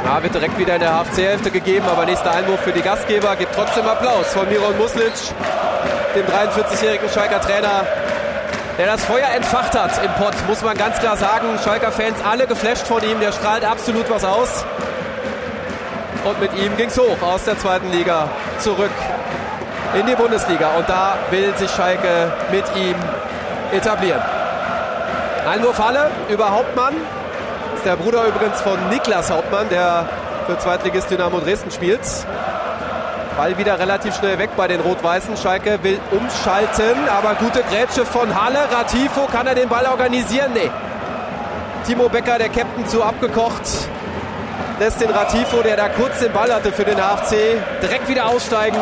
Ja, wird direkt wieder in der HFC-Hälfte gegeben, aber nächster Einwurf für die Gastgeber. Gibt trotzdem Applaus von Miron Muslic, dem 43-jährigen Schalker Trainer, der das Feuer entfacht hat im Pott, muss man ganz klar sagen. Schalker-Fans alle geflasht von ihm, der strahlt absolut was aus. Und mit ihm ging es hoch aus der zweiten Liga zurück in die Bundesliga. Und da will sich Schalke mit ihm etablieren. Einwurf Halle über Hauptmann. Das ist der Bruder übrigens von Niklas Hauptmann, der für Zweitligist Dynamo Dresden spielt. Ball wieder relativ schnell weg bei den Rot-Weißen. Schalke will umschalten, aber gute Grätsche von Halle. Ratifo, kann er den Ball organisieren? Nee. Timo Becker, der Captain, zu abgekocht. Lässt den Ratifo, der da kurz den Ball hatte für den HFC, direkt wieder aussteigen.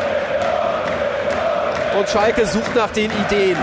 Und Schalke sucht nach den Ideen.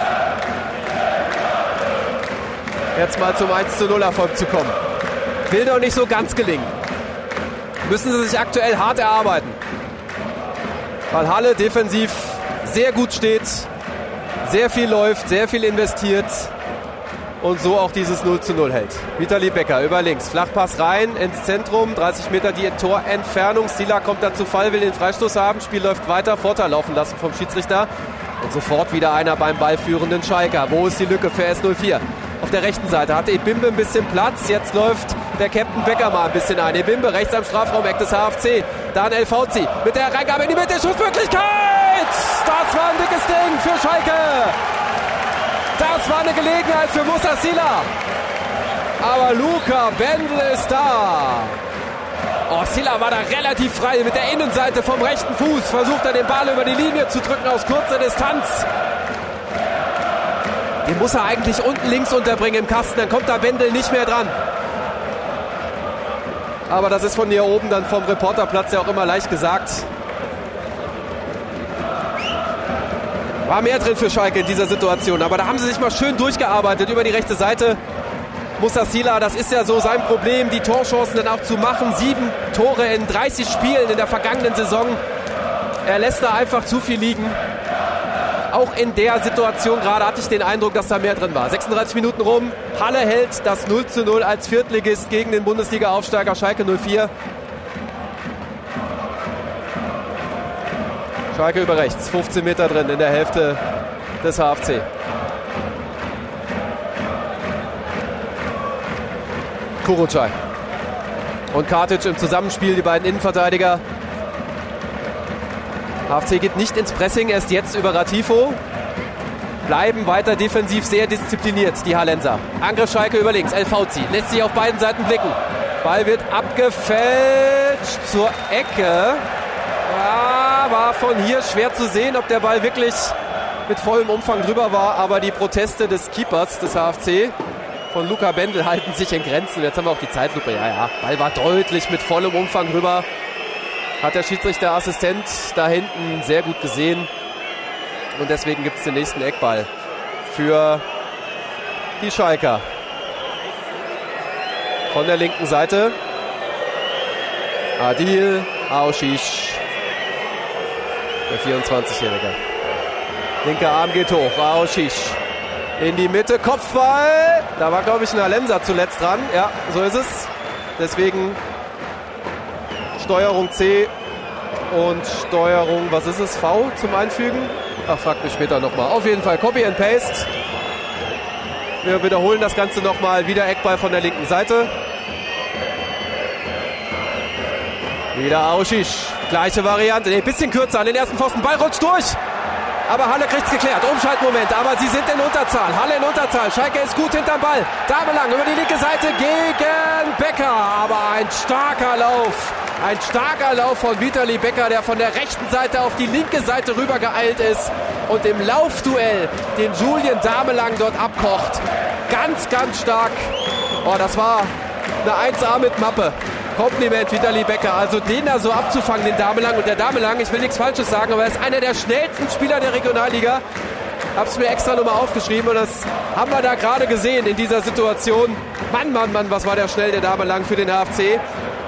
Jetzt mal zum 1:0 Erfolg zu kommen. Will doch nicht so ganz gelingen. Müssen sie sich aktuell hart erarbeiten. Weil Halle defensiv sehr gut steht, sehr viel läuft, sehr viel investiert und so auch dieses 0:0 hält. Vitali Becker über links, Flachpass rein ins Zentrum, 30 Meter die Torentfernung. Stila kommt da zu Fall, will den Freistoß haben, Spiel läuft weiter, Vorteil laufen lassen vom Schiedsrichter und sofort wieder einer beim ballführenden Schalker. Wo ist die Lücke für S04? Auf der rechten Seite hatte Ebimbe ein bisschen Platz, jetzt läuft der Captain Becker mal ein bisschen ein. Ebimbe rechts am Strafraum-Eck des HFC. Dann El Fauzi mit der Reingabe in die Mitte. Schussmöglichkeit! Das war ein dickes Ding für Schalke. Das war eine Gelegenheit für Musa Sila. Aber Luca Bendel ist da. Oh, Sila war da relativ frei mit der Innenseite vom rechten Fuß. Versucht er den Ball über die Linie zu drücken aus kurzer Distanz. Den muss er eigentlich unten links unterbringen im Kasten. Dann kommt da Bendel nicht mehr dran. Aber das ist von hier oben dann vom Reporterplatz ja auch immer leicht gesagt. War mehr drin für Schalke in dieser Situation. Aber da haben sie sich mal schön durchgearbeitet über die rechte Seite. Musa Sila, das ist ja so sein Problem, die Torchancen dann auch zu machen. 7 Tore in 30 Spielen in der vergangenen Saison. Er lässt da einfach zu viel liegen. Auch in der Situation gerade hatte ich den Eindruck, dass da mehr drin war. 36 Minuten rum. Halle hält das 0:0 als Viertligist gegen den Bundesliga-Aufsteiger Schalke 04. Schalke über rechts. 15 Meter drin in der Hälfte des HFC. Kurucay und Kartic im Zusammenspiel, die beiden Innenverteidiger. HFC geht nicht ins Pressing, erst jetzt über Ratifo. Bleiben weiter defensiv sehr diszipliniert, die Hallenser. Angriff Schalke über links, El Fauzi lässt sich auf beiden Seiten blicken. Ball wird abgefälscht zur Ecke. Ja, war von hier schwer zu sehen, ob der Ball wirklich mit vollem Umfang drüber war. Aber die Proteste des Keepers des HFC von Luca Bendel halten sich in Grenzen. Jetzt haben wir auch die Zeitlupe. Ja, Ball war deutlich mit vollem Umfang drüber. Hat der Schiedsrichterassistent da hinten sehr gut gesehen. Und deswegen gibt es den nächsten Eckball für die Schalker. Von der linken Seite Adil Aoshish, der 24-Jährige. Linker Arm geht hoch, Aoshish in die Mitte, Kopfball. Da war, glaube ich, ein Hallenser zuletzt dran. Ja, so ist es. Deswegen Steuerung C und Steuerung, was ist es, V zum Einfügen? Ach, fragt mich später nochmal. Auf jeden Fall Copy and Paste. Wir wiederholen das Ganze nochmal. Wieder Eckball von der linken Seite. Wieder Aoshish. Gleiche Variante. Ein bisschen kürzer an den ersten Pfosten. Ball rutscht durch. Aber Halle kriegt es geklärt. Umschaltmoment. Aber sie sind in Unterzahl. Halle in Unterzahl. Schalke ist gut hinterm Ball. Damelang über die linke Seite gegen Becker. Aber ein starker Lauf. Ein starker Lauf von Vitali Becker, der von der rechten Seite auf die linke Seite rüber geeilt ist und im Laufduell den Julian Damelang dort abkocht. Ganz, ganz stark. Oh, das war eine 1A mit Mappe. Kompliment Vitali Becker. Also den da so abzufangen, den Damelang. Und der Damelang, ich will nichts Falsches sagen, aber er ist einer der schnellsten Spieler der Regionalliga. Hab's mir extra nochmal aufgeschrieben und das haben wir da gerade gesehen in dieser Situation. Mann, Mann, Mann, was war der schnell, der Damelang für den HFC.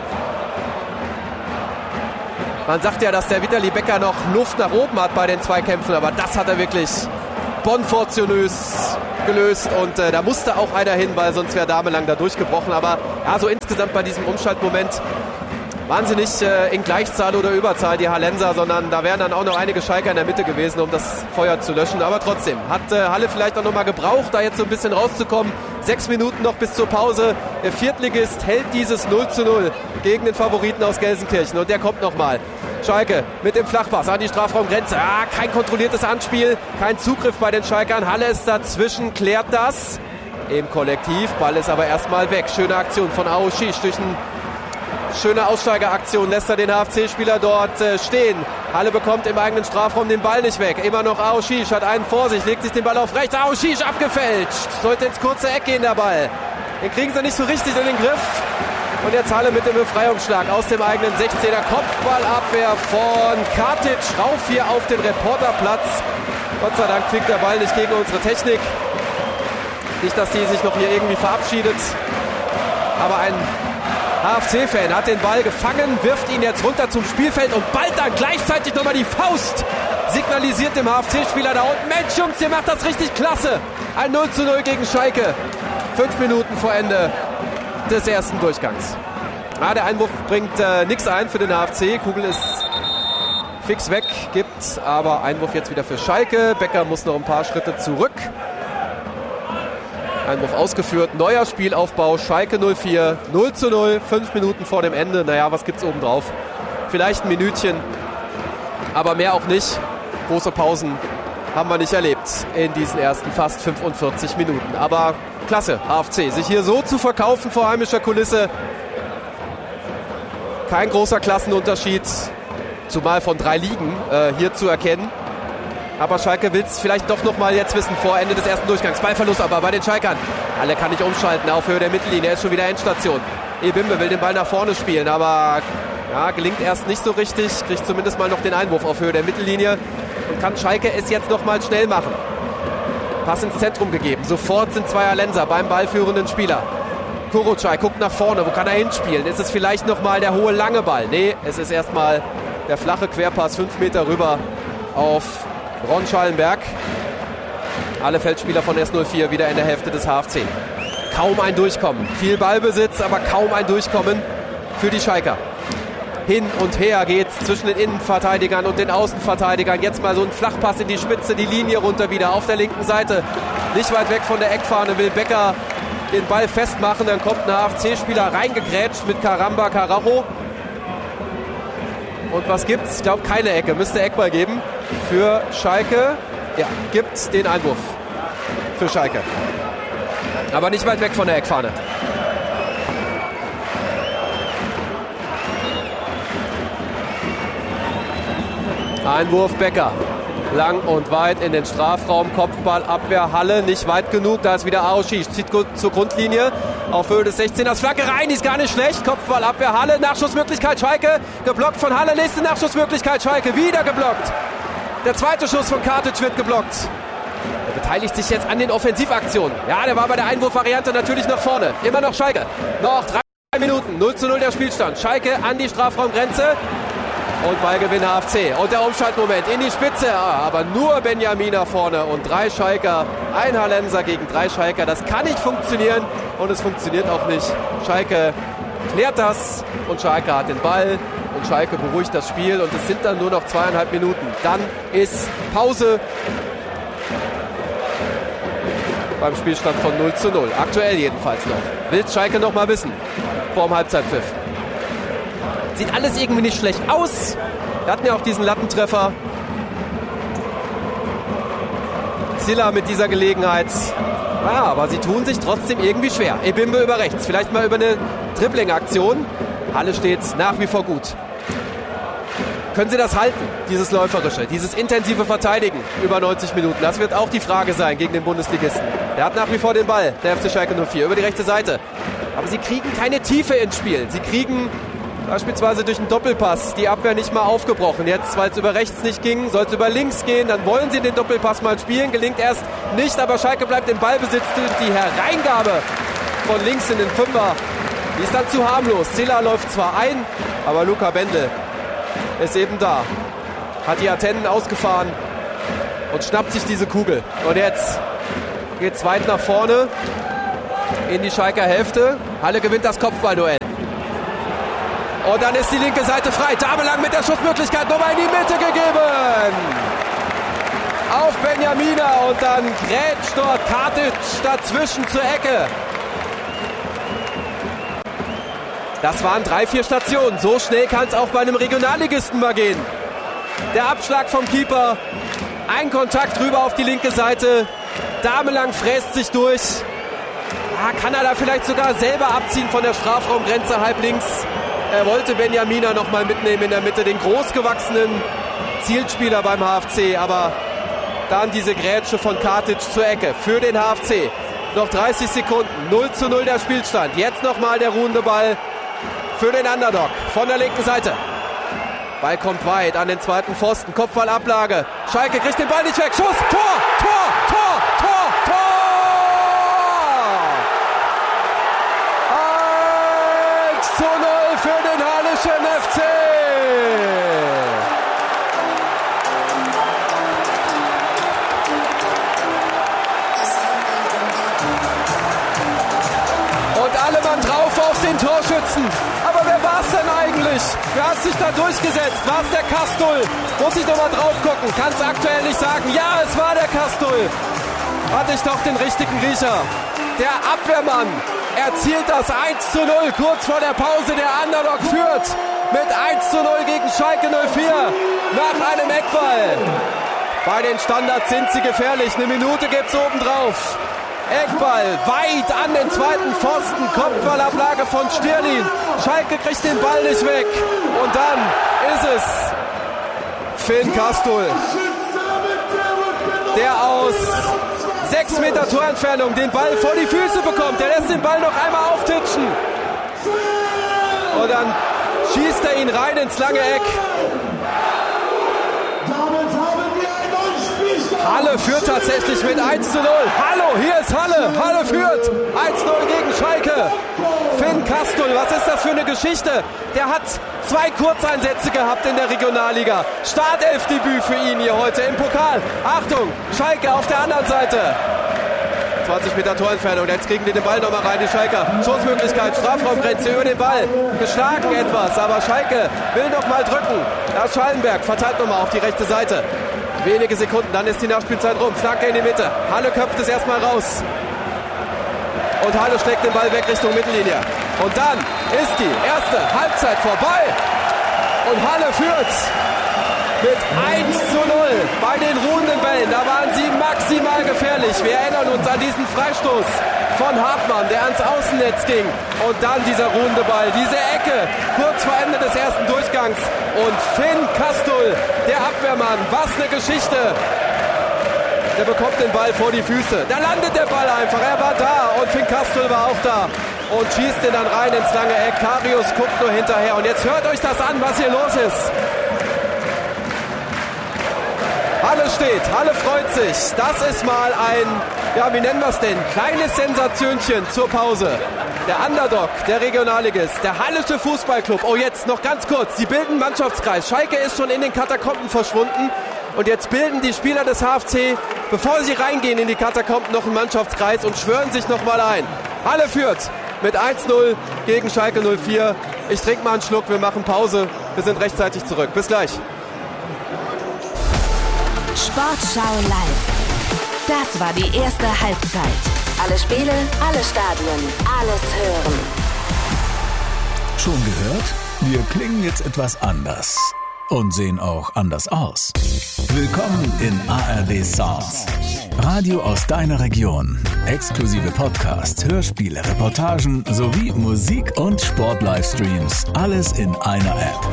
Man sagt ja, dass der Vitali Becker noch Luft nach oben hat bei den Zweikämpfen, aber das hat er wirklich bonfortunös abgelöst und da musste auch einer hin, weil sonst wäre Dame lang da durchgebrochen. Aber ja, so insgesamt bei diesem Umschaltmoment waren sie nicht in Gleichzahl oder Überzahl, die Hallenser, sondern da wären dann auch noch einige Schalker in der Mitte gewesen, um das Feuer zu löschen. Aber trotzdem hat Halle vielleicht auch noch mal gebraucht, da jetzt so ein bisschen rauszukommen. 6 Minuten noch bis zur Pause. Der Viertligist hält dieses 0:0 gegen den Favoriten aus Gelsenkirchen. Und der kommt noch mal. Schalke mit dem Flachpass an die Strafraumgrenze. Kein kontrolliertes Anspiel, kein Zugriff bei den Schalkern. Halle ist dazwischen, klärt das im Kollektiv. Ball ist aber erstmal weg. Schöne Aktion von Aoshish durch eine schöne Aussteigeraktion. Lässt er den HFC-Spieler dort stehen. Halle bekommt im eigenen Strafraum den Ball nicht weg. Immer noch Aoshish, hat einen vor sich, legt sich den Ball auf rechts. Aoshish abgefälscht. Sollte ins kurze Eck gehen, der Ball. Den kriegen sie nicht so richtig in den Griff. Und jetzt Halle mit dem Befreiungsschlag aus dem eigenen 16er. Kopfballabwehr von Katic. Rauf hier auf den Reporterplatz. Gott sei Dank fliegt der Ball nicht gegen unsere Technik. Nicht, dass die sich noch hier irgendwie verabschiedet. Aber ein HFC-Fan hat den Ball gefangen, wirft ihn jetzt runter zum Spielfeld und ballt dann gleichzeitig nochmal die Faust. Signalisiert dem HFC-Spieler da unten: Mensch Jungs, ihr macht das richtig klasse. Ein 0:0 gegen Schalke. 5 Minuten vor Ende des ersten Durchgangs. Der Einwurf bringt nichts ein für den HFC. Kugel ist fix weg, gibt aber Einwurf jetzt wieder für Schalke. Becker muss noch ein paar Schritte zurück. Einwurf ausgeführt, neuer Spielaufbau, Schalke 04, 0:0, 5 Minuten vor dem Ende. Naja, was gibt's obendrauf? Vielleicht ein Minütchen, aber mehr auch nicht. Große Pausen haben wir nicht erlebt in diesen ersten fast 45 Minuten. Aber klasse, HFC, sich hier so zu verkaufen vor heimischer Kulisse. Kein großer Klassenunterschied, zumal von 3 Ligen hier zu erkennen. Aber Schalke will es vielleicht doch noch mal jetzt wissen vor Ende des ersten Durchgangs. Ballverlust aber bei den Schalkern. Halle kann nicht umschalten auf Höhe der Mittellinie. Er ist schon wieder Endstation. Ebimbe will den Ball nach vorne spielen, aber ja, gelingt erst nicht so richtig. Kriegt zumindest mal noch den Einwurf auf Höhe der Mittellinie. Und kann Schalke es jetzt noch mal schnell machen. Pass ins Zentrum gegeben. Sofort sind 2 Hallenser beim ballführenden Spieler. Kurucay guckt nach vorne. Wo kann er hinspielen? Ist es vielleicht noch mal der hohe lange Ball? Nee, es ist erstmal der flache Querpass 5 Meter rüber auf Ron Schallenberg. Alle Feldspieler von S04 wieder in der Hälfte des HFC. Kaum ein Durchkommen. Viel Ballbesitz, aber kaum ein Durchkommen für die Schalker. Hin und her geht's zwischen den Innenverteidigern und den Außenverteidigern. Jetzt mal so ein Flachpass in die Spitze, die Linie runter wieder auf der linken Seite. Nicht weit weg von der Eckfahne will Becker den Ball festmachen. Dann kommt ein HFC-Spieler reingegrätscht mit Karamba Carajo. Und was gibt's? Ich glaube, keine Ecke. Müsste Eckball geben für Schalke. Ja, gibt den Einwurf für Schalke. Aber nicht weit weg von der Eckfahne. Einwurf Becker. Lang und weit in den Strafraum. Kopfballabwehr Halle. Nicht weit genug. Da ist wieder Aoshish. Zieht gut zur Grundlinie. Auf Höhe des 16ers. Flanke rein. Die ist gar nicht schlecht. Kopfballabwehr Halle. Nachschussmöglichkeit Schalke. Geblockt von Halle. Nächste Nachschussmöglichkeit Schalke. Wieder geblockt. Der zweite Schuss von Katic wird geblockt. Er beteiligt sich jetzt an den Offensivaktionen. Ja, der war bei der Einwurfvariante natürlich nach vorne. Immer noch Schalke. Noch 3 Minuten. 0:0 der Spielstand. Schalke an die Strafraumgrenze. Und Ballgewinn HFC. Und der Umschaltmoment in die Spitze. Aber nur Benjamina vorne und 3 Schalker. Ein Hallenser gegen 3 Schalker. Das kann nicht funktionieren. Und es funktioniert auch nicht. Schalke klärt das. Und Schalke hat den Ball. Und Schalke beruhigt das Spiel. Und es sind dann nur noch 2,5 Minuten. Dann ist Pause. Beim Spielstand von 0:0. Aktuell jedenfalls noch. Will Schalke noch mal wissen. Vor dem Halbzeitpfiff. Sieht alles irgendwie nicht schlecht aus. Wir hatten ja auch diesen Lattentreffer. Silla mit dieser Gelegenheit. Ja, aber sie tun sich trotzdem irgendwie schwer. Ebimbe über rechts. Vielleicht mal über eine Dribbling-Aktion. Halle steht nach wie vor gut. Können sie das halten, dieses Läuferische, dieses intensive Verteidigen über 90 Minuten? Das wird auch die Frage sein gegen den Bundesligisten. Der hat nach wie vor den Ball, der FC Schalke 04, über die rechte Seite. Aber sie kriegen keine Tiefe ins Spiel. Sie kriegen beispielsweise durch einen Doppelpass die Abwehr nicht mal aufgebrochen. Jetzt, weil es über rechts nicht ging, soll es über links gehen. Dann wollen sie den Doppelpass mal spielen. Gelingt erst nicht, aber Schalke bleibt im Ballbesitz. Die Hereingabe von links in den Fünfer, die ist dann zu harmlos. Zilla läuft zwar ein, aber Luca Bendel ist eben da. Hat die Antennen ausgefahren und schnappt sich diese Kugel. Und jetzt Geht's weit nach vorne in die Schalker Hälfte. Halle gewinnt das Kopfballduell. Und dann ist die linke Seite frei. Damelang mit der Schussmöglichkeit nochmal in die Mitte gegeben. Auf Benjamina und dann grätscht dort Katic dazwischen zur Ecke. Das waren 3-4 Stationen. So schnell kann es auch bei einem Regionalligisten mal gehen. Der Abschlag vom Keeper. Ein Kontakt rüber auf die linke Seite. Damelang fräst sich durch. Kann er da vielleicht sogar selber abziehen von der Strafraumgrenze halb links. Er wollte Benjamina noch mal mitnehmen in der Mitte, den großgewachsenen Zielspieler beim HFC. Aber dann diese Grätsche von Katic zur Ecke für den HFC. Noch 30 Sekunden, 0:0 der Spielstand. Jetzt nochmal der ruhende Ball für den Underdog von der linken Seite. Ball kommt weit an den zweiten Pfosten. Kopfballablage. Schalke kriegt den Ball nicht weg. Schuss. Tor. Tor. Tor. Tor. Tor. 1:0 für den Halleschen FC. Und alle Mann drauf auf den Torschützen. Aber wer war es denn eigentlich? Wer hat sich da durchgesetzt? War es der Kastul? Muss ich nochmal drauf gucken. Kann es aktuell nicht sagen. Ja, es war der Kastul. Hatte ich doch den richtigen Riecher. Der Abwehrmann erzielt das 1:0 kurz vor der Pause. Der Underdog führt mit 1:0 gegen Schalke 04 nach einem Eckball. Bei den Standards sind sie gefährlich. Eine Minute gibt es obendrauf. Eckball weit an den zweiten Pfosten. Kopfballablage von Stirlin. Schalke kriegt den Ball nicht weg. Und dann ist es Finn Kastul, der aus 6 Meter Torentfernung den Ball vor die Füße bekommt. Der lässt den Ball noch einmal auftitschen. Und dann schießt er ihn rein ins lange Eck. Halle führt tatsächlich mit 1:0. Hallo, hier ist Halle. Halle führt 1:0 gegen Schalke. Finn Kastul, was ist das für eine Geschichte? Der hat 2 Kurzeinsätze gehabt in der Regionalliga. Startelfdebüt für ihn hier heute im Pokal. Achtung, Schalke auf der anderen Seite. 20 Meter Torentfernung, jetzt kriegen die den Ball nochmal rein, die Schalker. Schussmöglichkeit, Strafraumgrenze über den Ball. Geschlagen etwas, aber Schalke will nochmal drücken. Da ist Schallenberg, verteilt nochmal auf die rechte Seite. Wenige Sekunden, dann ist die Nachspielzeit rum. Flanke in die Mitte. Halle köpft es erstmal raus. Und Halle schlägt den Ball weg Richtung Mittellinie. Und dann ist die erste Halbzeit vorbei. Und Halle führt mit 1:0 bei den ruhenden Bällen. Da waren sie maximal gefährlich. Wir erinnern uns an diesen Freistoß von Hartmann, der ans Außennetz ging. Und dann dieser ruhende Ball, diese Ecke, kurz vor Ende des ersten Durchgangs. Und Finn Kastul, der Abwehrmann, was eine Geschichte. Der bekommt den Ball vor die Füße. Da landet der Ball einfach, er war da und Finn Kastul war auch da. Und schießt den dann rein ins lange Eck. Karius guckt nur hinterher. Und jetzt hört euch das an, was hier los ist. Halle steht, Halle freut sich. Das ist mal ein, ja, wie nennen wir es denn? Kleines Sensationchen zur Pause. Der Underdog, der Regionalligist, der Hallische Fußballclub. Oh, jetzt noch ganz kurz. Sie bilden Mannschaftskreis. Schalke ist schon in den Katakomben verschwunden. Und jetzt bilden die Spieler des HFC, bevor sie reingehen in die Katakomben, noch einen Mannschaftskreis und schwören sich nochmal ein. Halle führt mit 1:0 gegen Schalke 04. Ich trinke mal einen Schluck, wir machen Pause. Wir sind rechtzeitig zurück. Bis gleich. Sportschau live. Das war die erste Halbzeit. Alle Spiele, alle Stadien, alles hören. Schon gehört? Wir klingen jetzt etwas anders. Und sehen auch anders aus. Willkommen in ARD Sounds. Radio aus deiner Region. Exklusive Podcasts, Hörspiele, Reportagen sowie Musik- und Sport-Livestreams. Alles in einer App.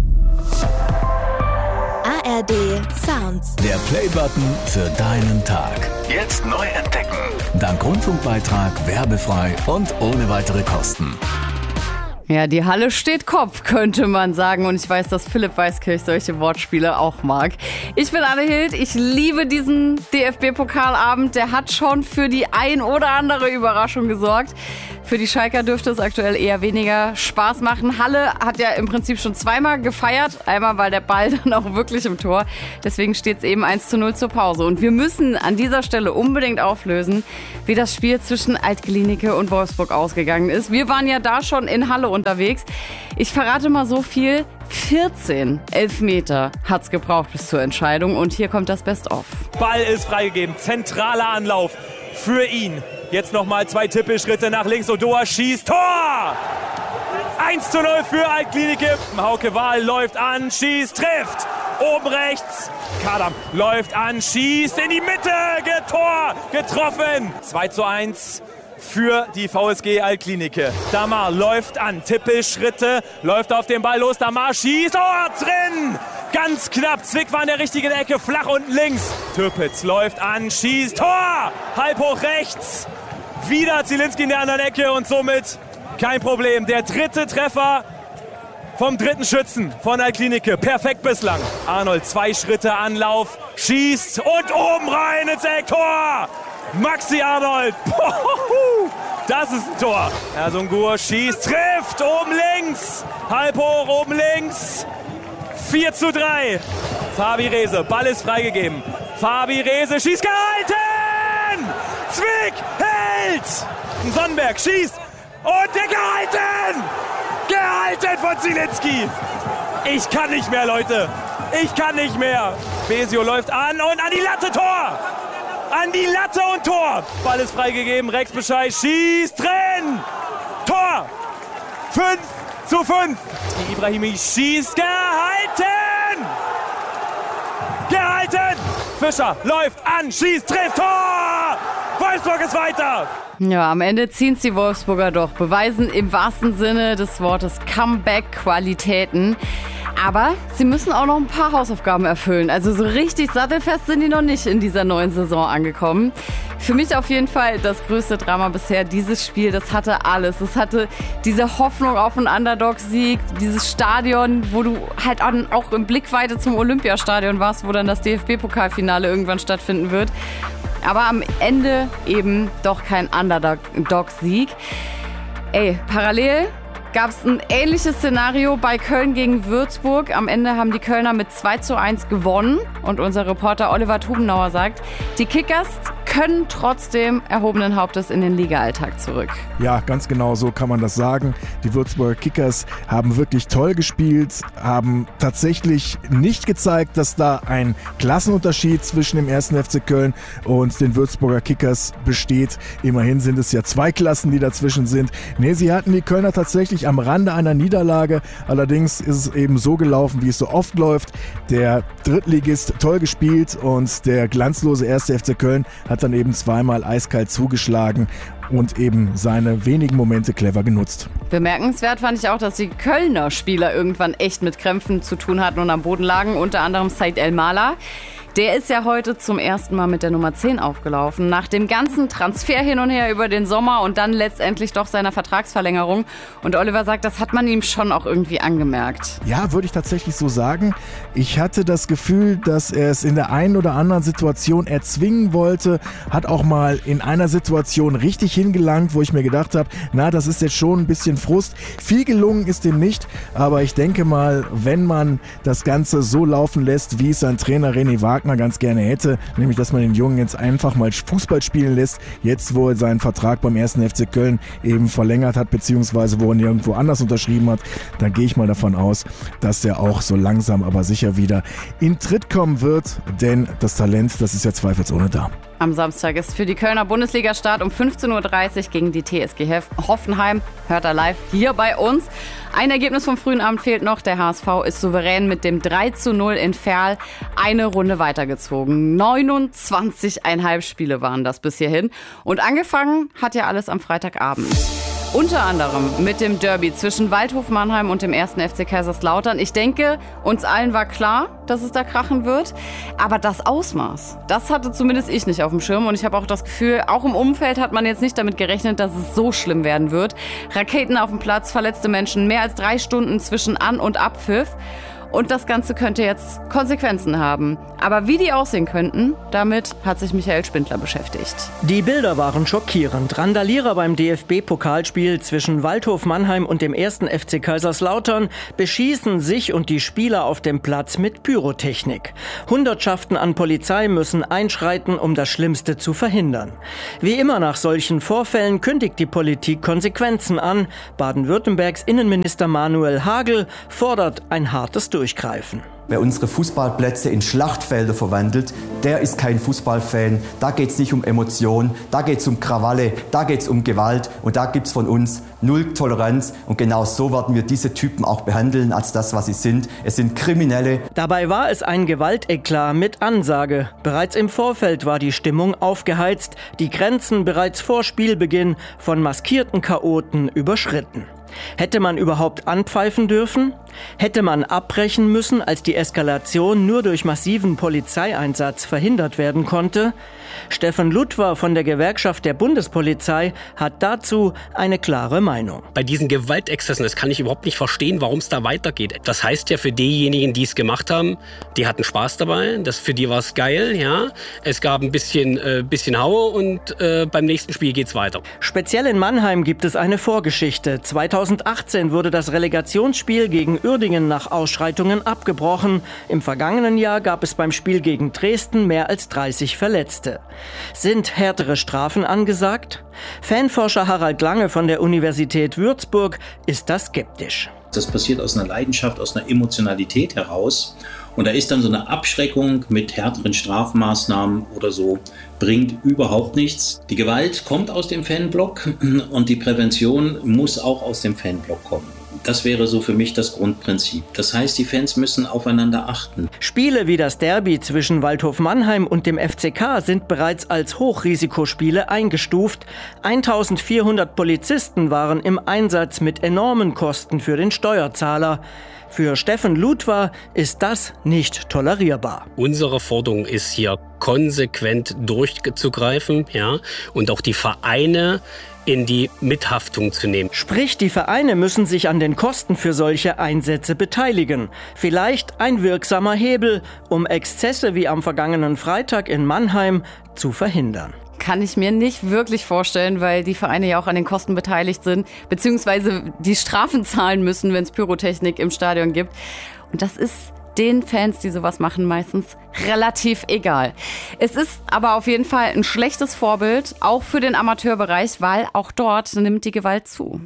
ARD Sounds. Der Play-Button für deinen Tag. Jetzt neu entdecken. Dank Rundfunkbeitrag, werbefrei und ohne weitere Kosten. Ja, die Halle steht Kopf, könnte man sagen. Und ich weiß, dass Philipp Weiskirch solche Wortspiele auch mag. Ich bin Anne Hild. Ich liebe diesen DFB-Pokalabend. Der hat schon für die ein oder andere Überraschung gesorgt. Für die Schalker dürfte es aktuell eher weniger Spaß machen. Halle hat ja im Prinzip schon zweimal gefeiert. Einmal war der Ball dann auch wirklich im Tor. Deswegen steht es eben 1:0 zur Pause. Und wir müssen an dieser Stelle unbedingt auflösen, wie das Spiel zwischen Alt-Glienicke und Wolfsburg ausgegangen ist. Wir waren ja da schon in Halle unterwegs. Ich verrate mal so viel. 14 Elfmeter hat es gebraucht bis zur Entscheidung. Und hier kommt das Best-of. Ball ist freigegeben. Zentraler Anlauf für ihn. Jetzt nochmal 2 Tippelschritte nach links. Odoa schießt. Tor! 1:0 für Alt-Glienicke. Hauke Wahl läuft an, schießt, trifft. Oben rechts. Kadam läuft an, schießt in die Mitte. Tor getroffen. 2:1 für die VSG Alt-Glienicke. Damar läuft an, Tippelschritte, läuft auf den Ball los. Damar schießt. Drin! Ganz knapp. Zwick war in der richtigen Ecke, flach unten links. Türpitz läuft an, schießt. Tor! Halb hoch rechts. Wieder Zielinski in der anderen Ecke und somit kein Problem. Der 3. Treffer vom 3. Schützen von Alt-Glienicke. Perfekt bislang. Arnold 2 Schritte Anlauf, schießt und oben rein ins Eck. Tor! Maxi Arnold. Das ist ein Tor. Ersungur schießt, trifft oben links. Halb hoch oben links. 4:3. Fabi Rehse. Ball ist freigegeben. Fabi Rehse schießt, gehalten! Zwick hält! Sonnenberg schießt und der gehalten! Gehalten von Zielinski! Ich kann nicht mehr, Leute! Ich kann nicht mehr! Besio läuft an und an die Latte, Tor! An die Latte und Tor! Ball ist freigegeben, Rex Bescheid schießt, drin! Tor! 5:5. Ibrahimi schießt, gehalten! Gehalten! Fischer läuft an, schießt, trifft, Tor! Wolfsburg ist weiter! Ja, am Ende ziehen es die Wolfsburger doch. Beweisen im wahrsten Sinne des Wortes Comeback-Qualitäten. Aber sie müssen auch noch ein paar Hausaufgaben erfüllen. Also so richtig sattelfest sind die noch nicht in dieser neuen Saison angekommen. Für mich auf jeden Fall das größte Drama bisher. Dieses Spiel, das hatte alles. Es hatte diese Hoffnung auf einen Underdog-Sieg, dieses Stadion, wo du halt auch in Blickweite zum Olympiastadion warst, wo dann das DFB-Pokalfinale irgendwann stattfinden wird. Aber am Ende eben doch kein Underdog-Sieg. Parallel gab es ein ähnliches Szenario bei Köln gegen Würzburg. Am Ende haben die Kölner mit 2:1 gewonnen. Und unser Reporter Oliver Tubenauer sagt, die Kickers können trotzdem erhobenen Hauptes in den Liga-Alltag zurück. Ja, ganz genau so kann man das sagen. Die Würzburger Kickers haben wirklich toll gespielt, haben tatsächlich nicht gezeigt, dass da ein Klassenunterschied zwischen dem 1. FC Köln und den Würzburger Kickers besteht. Immerhin sind es ja 2 Klassen, die dazwischen sind. Nee, sie hatten die Kölner tatsächlich am Rande einer Niederlage. Allerdings ist es eben so gelaufen, wie es so oft läuft. Der Drittligist toll gespielt und der glanzlose 1. FC Köln hat dann eben zweimal eiskalt zugeschlagen und eben seine wenigen Momente clever genutzt. Bemerkenswert fand ich auch, dass die Kölner Spieler irgendwann echt mit Krämpfen zu tun hatten und am Boden lagen, unter anderem Said El-Mala. Der ist ja heute zum ersten Mal mit der Nummer 10 aufgelaufen. Nach dem ganzen Transfer hin und her über den Sommer und dann letztendlich doch seiner Vertragsverlängerung. Und Oliver sagt, das hat man ihm schon auch irgendwie angemerkt. Ja, würde ich tatsächlich so sagen. Ich hatte das Gefühl, dass er es in der einen oder anderen Situation erzwingen wollte. Hat auch mal in einer Situation richtig hingelangt, wo ich mir gedacht habe, na, das ist jetzt schon ein bisschen Frust. Viel gelungen ist ihm nicht, aber ich denke mal, wenn man das Ganze so laufen lässt, wie es sein Trainer René Wagner ganz gerne hätte, nämlich dass man den Jungen jetzt einfach mal Fußball spielen lässt, jetzt wo er seinen Vertrag beim 1. FC Köln eben verlängert hat, beziehungsweise wo er ihn irgendwo anders unterschrieben hat, dann gehe ich mal davon aus, dass er auch so langsam aber sicher wieder in Tritt kommen wird, denn das Talent, das ist ja zweifelsohne da. Am Samstag ist für die Kölner Bundesliga-Start um 15:30 Uhr gegen die TSG Hoffenheim. Hört er live hier bei uns. Ein Ergebnis vom frühen Abend fehlt noch. Der HSV ist souverän mit dem 3:0 in Verl eine Runde weitergezogen. 29,5 Spiele waren das bis hierhin. Und angefangen hat ja alles am Freitagabend. Unter anderem mit dem Derby zwischen Waldhof Mannheim und dem 1. FC Kaiserslautern. Ich denke, uns allen war klar, dass es da krachen wird. Aber das Ausmaß, das hatte zumindest ich nicht auf dem Schirm. Und ich habe auch das Gefühl, auch im Umfeld hat man jetzt nicht damit gerechnet, dass es so schlimm werden wird. Raketen auf dem Platz, verletzte Menschen, mehr als 3 Stunden zwischen An- und Abpfiff. Und das Ganze könnte jetzt Konsequenzen haben. Aber wie die aussehen könnten, damit hat sich Michael Spindler beschäftigt. Die Bilder waren schockierend. Randalierer beim DFB-Pokalspiel zwischen Waldhof Mannheim und dem 1. FC Kaiserslautern beschießen sich und die Spieler auf dem Platz mit Pyrotechnik. Hundertschaften an Polizei müssen einschreiten, um das Schlimmste zu verhindern. Wie immer nach solchen Vorfällen kündigt die Politik Konsequenzen an. Baden-Württembergs Innenminister Manuel Hagel fordert ein hartes Durchgreifen. Wer unsere Fußballplätze in Schlachtfelder verwandelt, der ist kein Fußballfan. Da geht es nicht um Emotionen, da geht es um Krawalle, da geht es um Gewalt und da gibt es von uns null Toleranz. Und genau so werden wir diese Typen auch behandeln als das, was sie sind. Es sind Kriminelle. Dabei war es ein Gewalteklat mit Ansage. Bereits im Vorfeld war die Stimmung aufgeheizt, die Grenzen bereits vor Spielbeginn von maskierten Chaoten überschritten. Hätte man überhaupt anpfeifen dürfen? Hätte man abbrechen müssen, als die Eskalation nur durch massiven Polizeieinsatz verhindert werden konnte? Steffen Ludwer von der Gewerkschaft der Bundespolizei hat dazu eine klare Meinung. Bei diesen Gewaltexzessen, das kann ich überhaupt nicht verstehen, warum es da weitergeht. Das heißt ja für diejenigen, die es gemacht haben, die hatten Spaß dabei, für die war es geil, ja. Es gab ein bisschen Haue und beim nächsten Spiel geht's weiter. Speziell in Mannheim gibt es eine Vorgeschichte. 2018 wurde das Relegationsspiel gegen Uerdingen nach Ausschreitungen abgebrochen. Im vergangenen Jahr gab es beim Spiel gegen Dresden mehr als 30 Verletzte. Sind härtere Strafen angesagt? Fanforscher Harald Lange von der Universität Würzburg ist da skeptisch. Das passiert aus einer Leidenschaft, aus einer Emotionalität heraus. Und da ist dann so eine Abschreckung mit härteren Strafmaßnahmen oder so, bringt überhaupt nichts. Die Gewalt kommt aus dem Fanblock und die Prävention muss auch aus dem Fanblock kommen. Das wäre so für mich das Grundprinzip. Das heißt, die Fans müssen aufeinander achten. Spiele wie das Derby zwischen Waldhof Mannheim und dem FCK sind bereits als Hochrisikospiele eingestuft. 1400 Polizisten waren im Einsatz mit enormen Kosten für den Steuerzahler. Für Steffen Ludwer ist das nicht tolerierbar. Unsere Forderung ist hier konsequent durchzugreifen, ja, und auch die Vereine in die Mithaftung zu nehmen. Sprich, die Vereine müssen sich an den Kosten für solche Einsätze beteiligen. Vielleicht ein wirksamer Hebel, um Exzesse wie am vergangenen Freitag in Mannheim zu verhindern. Kann ich mir nicht wirklich vorstellen, weil die Vereine ja auch an den Kosten beteiligt sind, beziehungsweise die Strafen zahlen müssen, wenn es Pyrotechnik im Stadion gibt. Und das ist den Fans, die sowas machen, meistens relativ egal. Es ist aber auf jeden Fall ein schlechtes Vorbild, auch für den Amateurbereich, weil auch dort nimmt die Gewalt zu.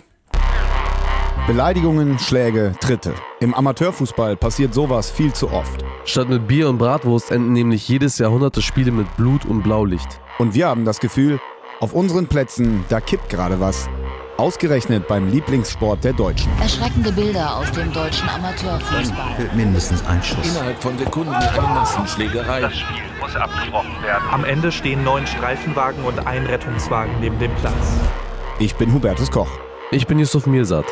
Beleidigungen, Schläge, Tritte. Im Amateurfußball passiert sowas viel zu oft. Statt mit Bier und Bratwurst enden nämlich jedes Jahr hunderte Spiele mit Blut und Blaulicht. Und wir haben das Gefühl, auf unseren Plätzen, da kippt gerade was. Ausgerechnet beim Lieblingssport der Deutschen. Erschreckende Bilder aus dem deutschen Amateurfußball. Mindestens ein Schuss. Innerhalb von Sekunden eine Massenschlägerei. Das Spiel muss abgebrochen werden. Am Ende stehen 9 Streifenwagen und ein Rettungswagen neben dem Platz. Ich bin Hubertus Koch. Ich bin Yusuf Mirsad.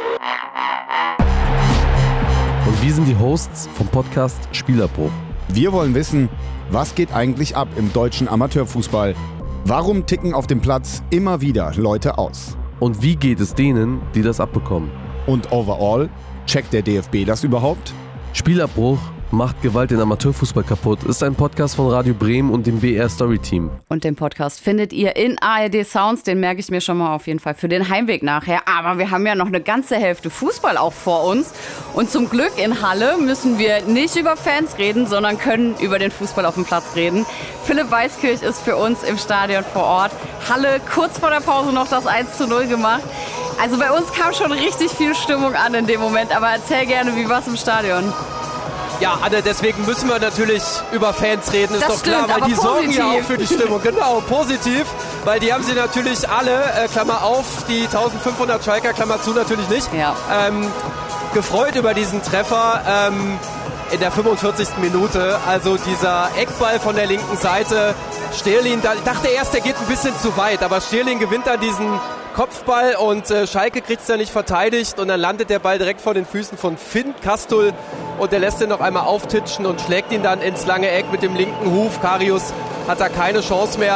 Und wir sind die Hosts vom Podcast Spielabbruch. Wir wollen wissen, was geht eigentlich ab im deutschen Amateurfußball? Warum ticken auf dem Platz immer wieder Leute aus? Und wie geht es denen, die das abbekommen? Und overall, checkt der DFB das überhaupt? Spielabbruch macht Gewalt den Amateurfußball kaputt ist ein Podcast von Radio Bremen und dem BR Story Team. Und den Podcast findet ihr in ARD Sounds, den merke ich mir schon mal auf jeden Fall für den Heimweg nachher. Aber wir haben ja noch eine ganze Hälfte Fußball auch vor uns. Und zum Glück in Halle müssen wir nicht über Fans reden, sondern können über den Fußball auf dem Platz reden. Philipp Weißkirch ist für uns im Stadion vor Ort. Halle kurz vor der Pause noch das 1:0 gemacht. Also bei uns kam schon richtig viel Stimmung an in dem Moment. Aber erzähl gerne, wie war es im Stadion? Ja, Anne, deswegen müssen wir natürlich über Fans reden, ist das doch stimmt, klar, weil die positiv. sorgen ja auch für die Stimmung. Genau, positiv, weil die haben sie natürlich alle, Klammer auf, die 1500 Schalker, Klammer zu natürlich nicht, ja. Gefreut über diesen Treffer in der 45. Minute. Also dieser Eckball von der linken Seite, Sterling, ich dachte erst, der geht ein bisschen zu weit, aber Sterling gewinnt dann diesen Kopfball und Schalke kriegt es ja nicht verteidigt und dann landet der Ball direkt vor den Füßen von Finn Kastul und der lässt ihn noch einmal auftitschen und schlägt ihn dann ins lange Eck mit dem linken Huf. Karius hat da keine Chance mehr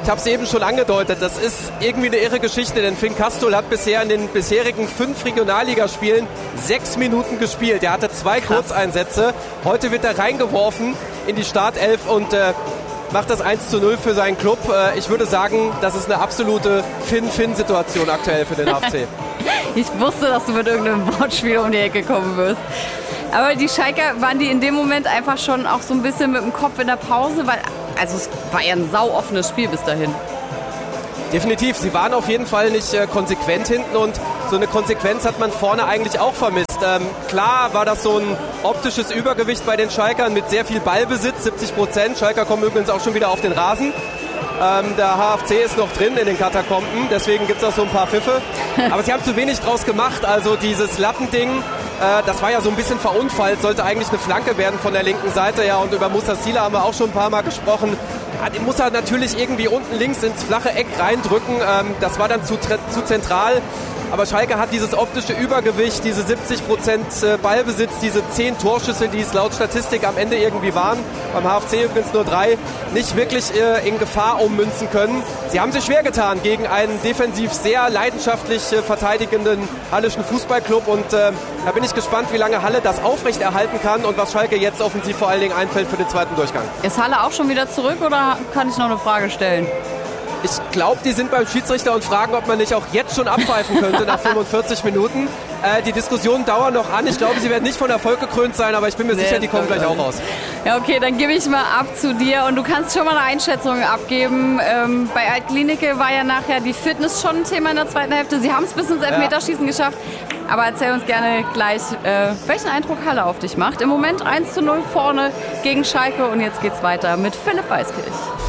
Ich habe es eben schon angedeutet, das ist irgendwie eine irre Geschichte, denn Finn Kastul hat bisher in den bisherigen 5 Regionalligaspielen 6 Minuten gespielt. Er hatte 2 Kurzeinsätze. Heute wird er reingeworfen in die Startelf und macht das 1:0 für seinen Club. Ich würde sagen, das ist eine absolute Finn-Finn-Situation aktuell für den HFC. Ich wusste, dass du mit irgendeinem Wortspiel um die Ecke kommen wirst. Aber die Schalker, waren die in dem Moment einfach schon auch so ein bisschen mit dem Kopf in der Pause? Weil, also es war ja ein sauoffenes Spiel bis dahin. Definitiv, sie waren auf jeden Fall nicht konsequent hinten und so eine Konsequenz hat man vorne eigentlich auch vermisst. Klar war das so ein optisches Übergewicht bei den Schalkern mit sehr viel Ballbesitz, 70%. Schalker kommen übrigens auch schon wieder auf den Rasen. Der HFC ist noch drin in den Katakomben, deswegen gibt es auch so ein paar Pfiffe. Aber sie haben zu wenig draus gemacht, also dieses Lappending, das war ja so ein bisschen verunfallt, sollte eigentlich eine Flanke werden von der linken Seite. Ja, und über Mustassila haben wir auch schon ein paar Mal gesprochen. Den muss er natürlich irgendwie unten links ins flache Eck reindrücken. Das war dann zu zentral. Aber Schalke hat dieses optische Übergewicht, diese 70% Ballbesitz, diese 10 Torschüsse, die es laut Statistik am Ende irgendwie waren. Beim HFC übrigens nur 3, nicht wirklich in Gefahr ummünzen können. Sie haben sich schwer getan gegen einen defensiv sehr leidenschaftlich verteidigenden Halleschen Fußballclub. Und da bin ich gespannt, wie lange Halle das aufrechterhalten kann und was Schalke jetzt offensiv vor allen Dingen einfällt für den zweiten Durchgang. Ist Halle auch schon wieder zurück oder kann ich noch eine Frage stellen? Ich glaube, die sind beim Schiedsrichter und fragen, ob man nicht auch jetzt schon abpfeifen könnte nach 45 Minuten. Die Diskussionen dauern noch an. Ich glaube, sie werden nicht von Erfolg gekrönt sein, aber ich bin mir sicher, die kommen gleich auch raus. Ja, okay, dann gebe ich mal ab zu dir und du kannst schon mal eine Einschätzung abgeben. Bei Alt-Klinike war ja nachher die Fitness schon ein Thema in der zweiten Hälfte. Sie haben es bis ins Elfmeterschießen geschafft, aber erzähl uns gerne gleich, welchen Eindruck Halle auf dich macht. Im Moment 1:0 vorne gegen Schalke und jetzt geht's weiter mit Philipp Weiskirch.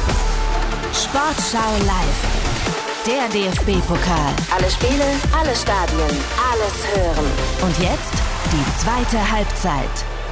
Sportschau live. Der DFB-Pokal. Alle Spiele, alle Stadien, alles hören. Und jetzt die zweite Halbzeit.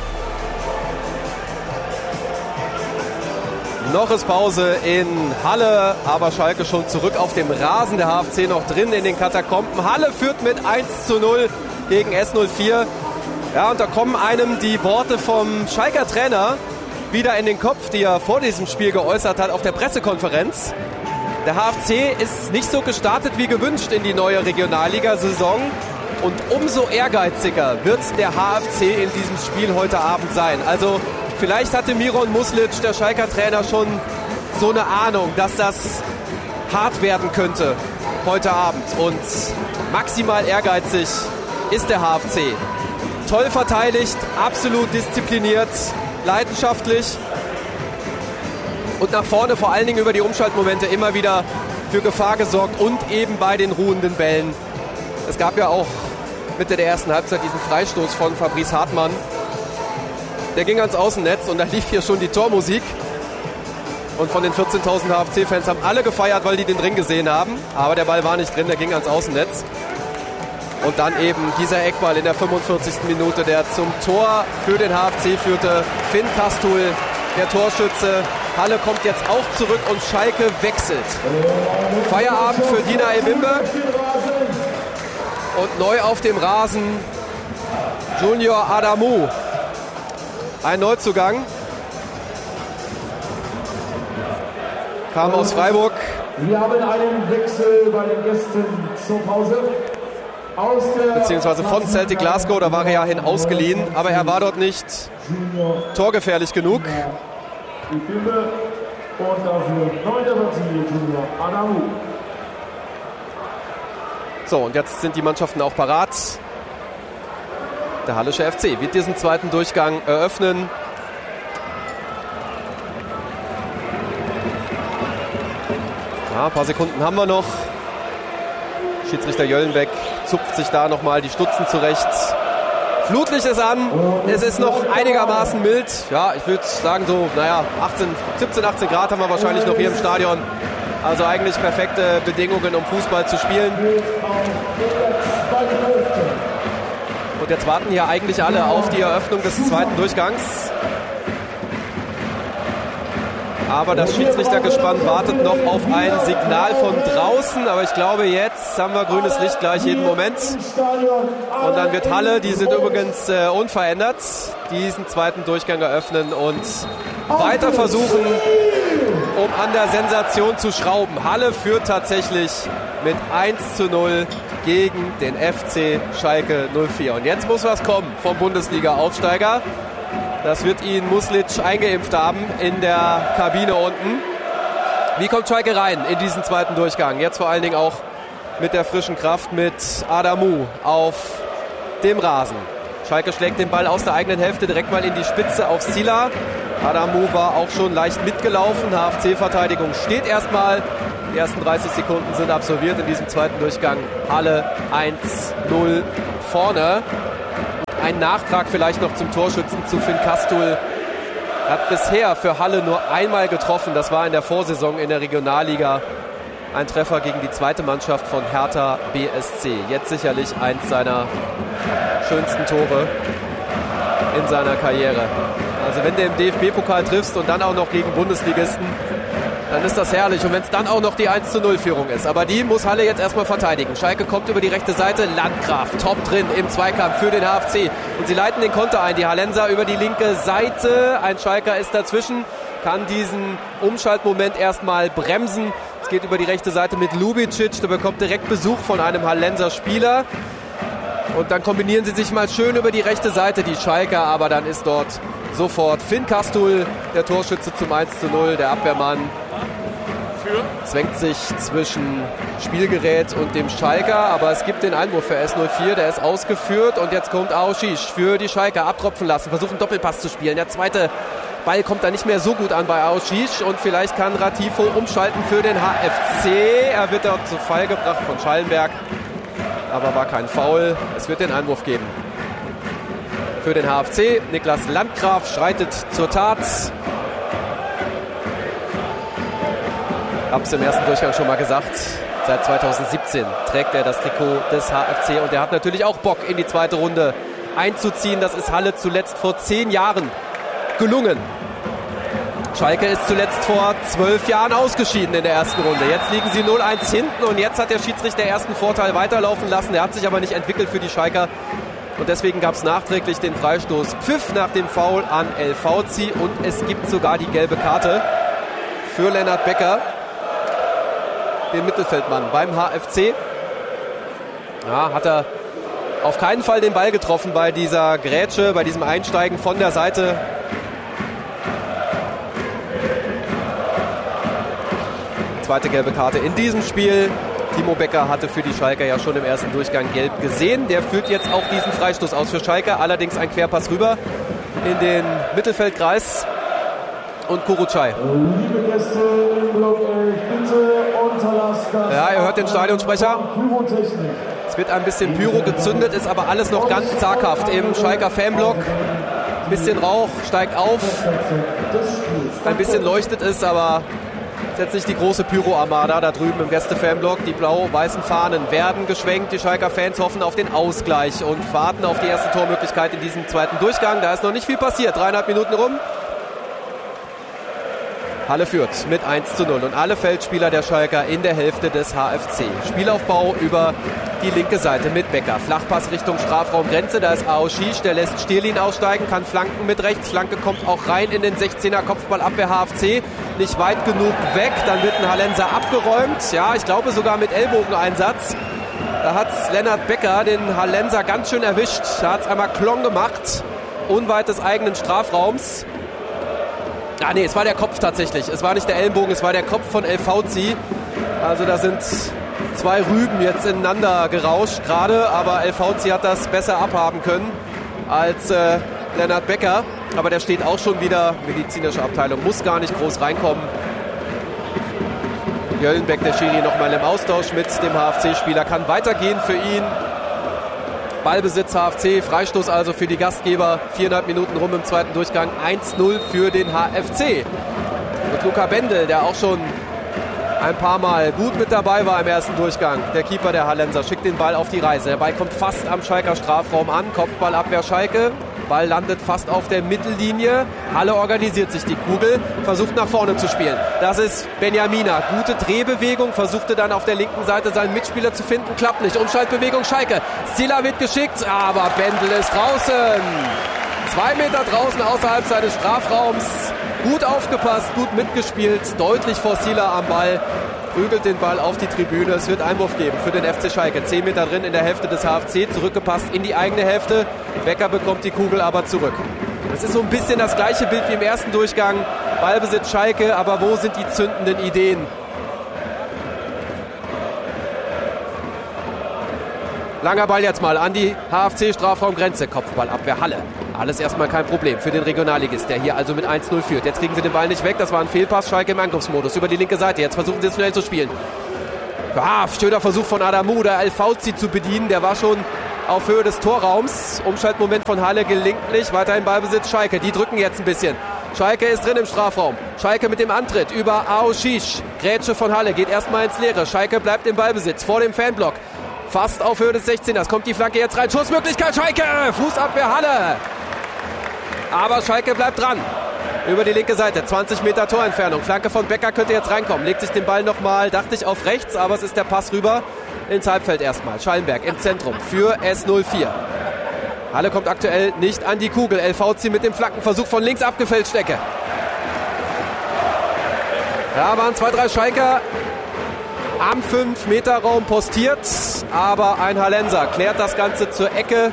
Noch ist Pause in Halle, aber Schalke schon zurück auf dem Rasen. Der HFC noch drin in den Katakomben. Halle führt mit 1:0 gegen S04. Ja, und da kommen einem die Worte vom Schalker Trainer wieder in den Kopf, die er vor diesem Spiel geäußert hat auf der Pressekonferenz. Der HFC ist nicht so gestartet wie gewünscht in die neue Regionalliga-Saison und umso ehrgeiziger wird der HFC in diesem Spiel heute Abend sein. Also vielleicht hatte Miron Muslic, der Schalker Trainer, schon so eine Ahnung, dass das hart werden könnte heute Abend. Und maximal ehrgeizig ist der HFC. Toll verteidigt, absolut diszipliniert, leidenschaftlich und nach vorne vor allen Dingen über die Umschaltmomente immer wieder für Gefahr gesorgt und eben bei den ruhenden Bällen. Es gab ja auch Mitte der ersten Halbzeit diesen Freistoß von Fabrice Hartmann. Der ging ans Außennetz und da lief hier schon die Tormusik. Und von den 14.000 HFC-Fans haben alle gefeiert, weil die den drin gesehen haben. Aber der Ball war nicht drin, der ging ans Außennetz. Und dann eben dieser Eckball in der 45. Minute, der zum Tor für den HFC führte. Finn Kastul, der Torschütze. Halle kommt jetzt auch zurück und Schalke wechselt. Feierabend für Dina Ebimbe. Und neu auf dem Rasen Junior Adamu. Ein Neuzugang. Kam aus Freiburg. Wir haben einen Wechsel bei den Gästen zur Pause. Beziehungsweise von Celtic Glasgow, da war er ja hin ausgeliehen, aber er war dort nicht torgefährlich genug. So, und jetzt sind die Mannschaften auch parat. Der Hallische FC wird diesen zweiten Durchgang eröffnen. Ja, ein paar Sekunden haben wir noch. Schiedsrichter Jöllenbeck zupft sich da nochmal die Stutzen zurecht. Flutlicht ist an. Es ist noch einigermaßen mild. Ja, ich würde sagen so, 17, 18 Grad haben wir wahrscheinlich noch hier im Stadion. Also eigentlich perfekte Bedingungen, um Fußball zu spielen. Und jetzt warten hier eigentlich alle auf die Eröffnung des zweiten Durchgangs. Aber das Schiedsrichtergespann wartet noch auf ein Signal von draußen. Aber ich glaube, jetzt haben wir grünes Licht gleich jeden Moment. Und dann wird Halle, die sind übrigens unverändert, diesen zweiten Durchgang eröffnen und weiter versuchen, um an der Sensation zu schrauben. Halle führt tatsächlich mit 1:0 gegen den FC Schalke 04. Und jetzt muss was kommen vom Bundesliga-Aufsteiger. Das wird ihn Muslic eingeimpft haben in der Kabine unten. Wie kommt Schalke rein in diesen zweiten Durchgang? Jetzt vor allen Dingen auch mit der frischen Kraft mit Adamu auf dem Rasen. Schalke schlägt den Ball aus der eigenen Hälfte direkt mal in die Spitze auf Sila. Adamu war auch schon leicht mitgelaufen. HFC-Verteidigung steht erstmal. Die ersten 30 Sekunden sind absolviert in diesem zweiten Durchgang. Halle 1:0 vorne. Ein Nachtrag vielleicht noch zum Torschützen, zu Finn Kastul. Er hat bisher für Halle nur einmal getroffen. Das war in der Vorsaison in der Regionalliga. Ein Treffer gegen die zweite Mannschaft von Hertha BSC. Jetzt sicherlich eins seiner schönsten Tore in seiner Karriere. Also wenn du im DFB-Pokal triffst und dann auch noch gegen Bundesligisten, dann ist das herrlich. Und wenn es dann auch noch die 1:0-Führung ist. Aber die muss Halle jetzt erstmal verteidigen. Schalke kommt über die rechte Seite. Landgraf top drin im Zweikampf für den HFC. Und sie leiten den Konter ein. Die Hallenser über die linke Seite. Ein Schalker ist dazwischen. Kann diesen Umschaltmoment erstmal bremsen. Es geht über die rechte Seite mit Lubicic. Der bekommt direkt Besuch von einem Hallenser Spieler. Und dann kombinieren sie sich mal schön über die rechte Seite, die Schalker. Aber dann ist dort sofort Finn Kastul, der Torschütze zum 1:0. Der Abwehrmann zwängt sich zwischen Spielgerät und dem Schalker. Aber es gibt den Einwurf für S04. Der ist ausgeführt. Und jetzt kommt Aoshish für die Schalker. Abtropfen lassen. Versucht einen Doppelpass zu spielen. Der zweite Ball kommt da nicht mehr so gut an bei Aoshish. Und vielleicht kann Ratifo umschalten für den HFC. Er wird dort zu Fall gebracht von Schallenberg. Aber war kein Foul. Es wird den Einwurf geben für den HFC. Niklas Landgraf schreitet zur Tat. Ich habe es im ersten Durchgang schon mal gesagt. Seit 2017 trägt er das Trikot des HFC. Und er hat natürlich auch Bock, in die zweite Runde einzuziehen. Das ist Halle zuletzt vor 10 Jahren gelungen. Schalke ist zuletzt vor 12 Jahren ausgeschieden in der ersten Runde. Jetzt liegen sie 0:1 hinten und jetzt hat der Schiedsrichter ersten Vorteil weiterlaufen lassen. Der hat sich aber nicht entwickelt für die Schalker und deswegen gab es nachträglich den Freistoß. Pfiff nach dem Foul an El Fauzi und es gibt sogar die gelbe Karte für Lennart Becker, den Mittelfeldmann beim HFC. Ja, hat er auf keinen Fall den Ball getroffen bei dieser Grätsche, bei diesem Einsteigen von der Seite. Zweite gelbe Karte in diesem Spiel. Timo Becker hatte für die Schalker ja schon im ersten Durchgang gelb gesehen. Der führt jetzt auch diesen Freistoß aus für Schalke. Allerdings ein Querpass rüber in den Mittelfeldkreis. Und Kurucay. Liebe Gäste im Block 11, bitte unterlasst das. Ja, ihr hört den Stadionsprecher. Es wird ein bisschen Pyro gezündet, ist aber alles noch ganz zaghaft im Schalker Fanblock. Ein bisschen Rauch steigt auf. Ein bisschen leuchtet es, aber ist jetzt nicht die große Pyro-Armada da drüben im Gäste-Fanblock. Die blau-weißen Fahnen werden geschwenkt. Die Schalker Fans hoffen auf den Ausgleich und warten auf die erste Tormöglichkeit in diesem zweiten Durchgang. Da ist noch nicht viel passiert. 3,5 Minuten rum. Halle führt mit 1:0 und alle Feldspieler der Schalker in der Hälfte des HFC. Spielaufbau über die linke Seite mit Becker. Flachpass Richtung Strafraumgrenze, da ist Aoshish, der lässt Stierlin aussteigen, kann flanken mit rechts. Flanke kommt auch rein in den 16er Kopfballabwehr HFC. Nicht weit genug weg, dann wird ein Hallenser abgeräumt. Ja, ich glaube sogar mit Ellbogeneinsatz. Da hat Lennart Becker den Hallenser ganz schön erwischt. Da hat es einmal Klong gemacht, unweit des eigenen Strafraums. Ah nee, es war der Kopf tatsächlich. Es war nicht der Ellenbogen, es war der Kopf von El Fauzi. Also da sind zwei Rüben jetzt ineinander gerauscht gerade, aber El Fauzi hat das besser abhaben können als Lennart Becker. Aber der steht auch schon wieder, medizinische Abteilung, muss gar nicht groß reinkommen. Jöllenbeck, der Schiri, nochmal im Austausch mit dem HFC-Spieler, kann weitergehen für ihn. Ballbesitz HFC, Freistoß also für die Gastgeber. 4,5 Minuten rum im zweiten Durchgang. 1:0 für den HFC. Und Luca Bendel, der auch schon ein paar Mal gut mit dabei war im ersten Durchgang. Der Keeper der Hallenser schickt den Ball auf die Reise. Der Ball kommt fast am Schalker Strafraum an. Kopfballabwehr Schalke. Ball landet fast auf der Mittellinie. Halle organisiert sich die Kugel, versucht nach vorne zu spielen. Das ist Benjamina. Gute Drehbewegung, versuchte dann auf der linken Seite seinen Mitspieler zu finden. Klappt nicht. Umschaltbewegung Schalke. Sila wird geschickt, aber Bendel ist draußen. 2 Meter draußen außerhalb seines Strafraums Gut aufgepasst, gut mitgespielt, deutlich forciler am Ball, prügelt den Ball auf die Tribüne. Es wird Einwurf geben für den FC Schalke. 10 Meter drin in der Hälfte des HFC, zurückgepasst in die eigene Hälfte. Becker bekommt die Kugel aber zurück. Es ist so ein bisschen das gleiche Bild wie im ersten Durchgang. Ballbesitz Schalke, aber wo sind die zündenden Ideen? Langer Ball jetzt mal an die HFC-Strafraumgrenze. Kopfballabwehr Halle. Alles erstmal kein Problem für den Regionalligist, der hier also mit 1-0 führt. Jetzt kriegen sie den Ball nicht weg. Das war ein Fehlpass. Schalke im Angriffsmodus über die linke Seite. Jetzt versuchen sie es schnell zu spielen. Ja, schöner Versuch von Adamu, der El-Fauzi zu bedienen. Der war schon auf Höhe des Torraums. Umschaltmoment von Halle gelingt nicht. Weiterhin Ballbesitz Schalke. Die drücken jetzt ein bisschen. Schalke ist drin im Strafraum. Schalke mit dem Antritt über Aoshish. Grätsche von Halle geht erstmal ins Leere. Schalke bleibt im Ballbesitz vor dem Fanblock. Fast auf Höhe des 16ers. Kommt die Flanke jetzt rein. Schussmöglichkeit Schalke. Fußabwehr Halle. Aber Schalke bleibt dran. Über die linke Seite. 20 Meter Torentfernung. Flanke von Becker könnte jetzt reinkommen. Legt sich den Ball nochmal, dachte ich, auf rechts. Aber es ist der Pass rüber ins Halbfeld erstmal. Schallenberg im Zentrum für S04. Halle kommt aktuell nicht an die Kugel. El-Fauzi mit dem Flankenversuch von links abgefälscht. Ecke. Da waren 2-3 Schalker am 5-Meter-Raum postiert, aber ein Hallenser klärt das Ganze zur Ecke.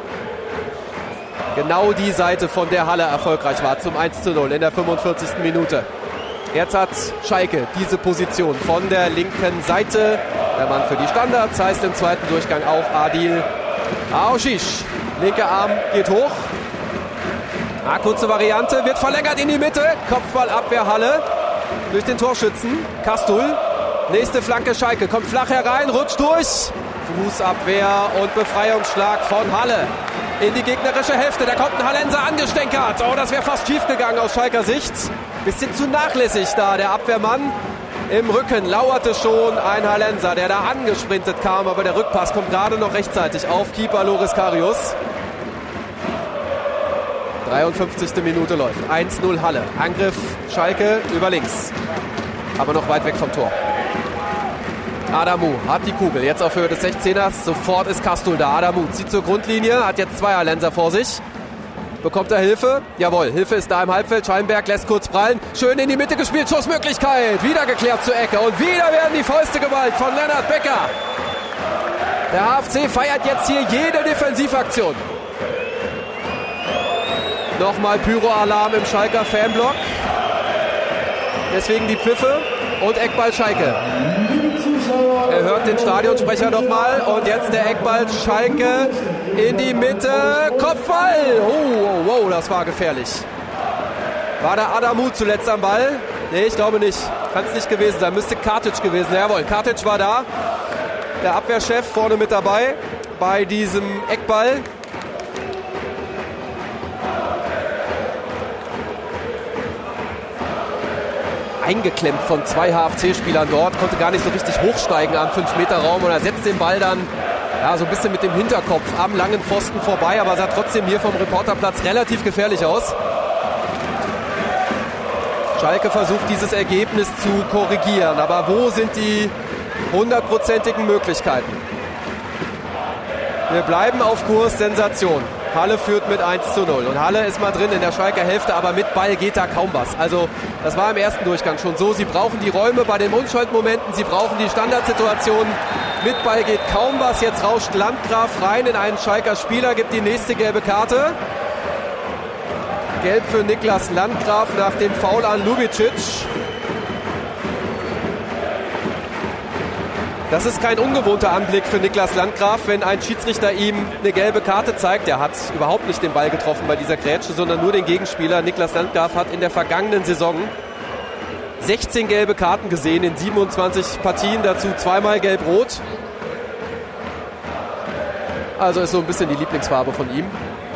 Genau die Seite, von der Halle erfolgreich war, zum 1-0 in der 45. Minute. Jetzt hat Schalke diese Position von der linken Seite. Der Mann für die Standards heißt im zweiten Durchgang auch Adil Aoshish. Linker Arm geht hoch. Kurze Variante, wird verlängert in die Mitte. Kopfballabwehr Halle durch den Torschützen Kastul. Nächste Flanke Schalke, kommt flach herein, rutscht durch. Fußabwehr und Befreiungsschlag von Halle in die gegnerische Hälfte. Da kommt ein Hallenser angestänkert. Oh, das wäre fast schief gegangen aus Schalker Sicht. Bisschen zu nachlässig da, der Abwehrmann. Im Rücken lauerte schon ein Hallenser, der da angesprintet kam. Aber der Rückpass kommt gerade noch rechtzeitig auf Keeper Loris Karius. 53. Minute läuft. 1-0 Halle. Angriff Schalke über links. Aber noch weit weg vom Tor. Adamu hat die Kugel, jetzt auf Höhe des 16ers, sofort ist Kastul da. Adamu zieht zur Grundlinie, hat jetzt 2 Hallenser vor sich. Bekommt er Hilfe? Jawohl, Hilfe ist da im Halbfeld. Schallenberg lässt kurz prallen, schön in die Mitte gespielt, Schussmöglichkeit, wieder geklärt zur Ecke und wieder werden die Fäuste geballt von Lennart Becker. Der HFC feiert jetzt hier jede Defensivaktion. Nochmal Pyro-Alarm im Schalker Fanblock. Deswegen die Pfiffe und Eckball Schalke. Er hört den Stadionsprecher nochmal und jetzt der Eckball Schalke in die Mitte. Kopfball! Oh, das war gefährlich. War der Adamu zuletzt am Ball? Nee, ich glaube nicht. Kann es nicht gewesen sein. Müsste Kartic gewesen sein. Jawohl, Kartic war da. Der Abwehrchef vorne mit dabei bei diesem Eckball. Eingeklemmt von 2 HFC-Spielern dort, konnte gar nicht so richtig hochsteigen am 5-Meter-Raum und er setzt den Ball dann so ein bisschen mit dem Hinterkopf am langen Pfosten vorbei, aber sah trotzdem hier vom Reporterplatz relativ gefährlich aus. Schalke versucht dieses Ergebnis zu korrigieren, aber wo sind die 100%igen Möglichkeiten? Wir bleiben auf Kurs, Sensation. Halle führt mit 1-0 und Halle ist mal drin in der Schalker Hälfte, aber mit Ball geht da kaum was. Also das war im ersten Durchgang schon so. Sie brauchen die Räume bei den Unschaltmomenten, sie brauchen die Standardsituationen. Mit Ball geht kaum was. Jetzt rauscht Landgraf rein in einen Schalker Spieler, gibt die nächste gelbe Karte. Gelb für Niklas Landgraf nach dem Foul an Lubicic. Das ist kein ungewohnter Anblick für Niklas Landgraf, wenn ein Schiedsrichter ihm eine gelbe Karte zeigt. Er hat überhaupt nicht den Ball getroffen bei dieser Grätsche, sondern nur den Gegenspieler. Niklas Landgraf hat in der vergangenen Saison 16 gelbe Karten gesehen in 27 Partien, dazu 2-mal gelb-rot. Also ist so ein bisschen die Lieblingsfarbe von ihm.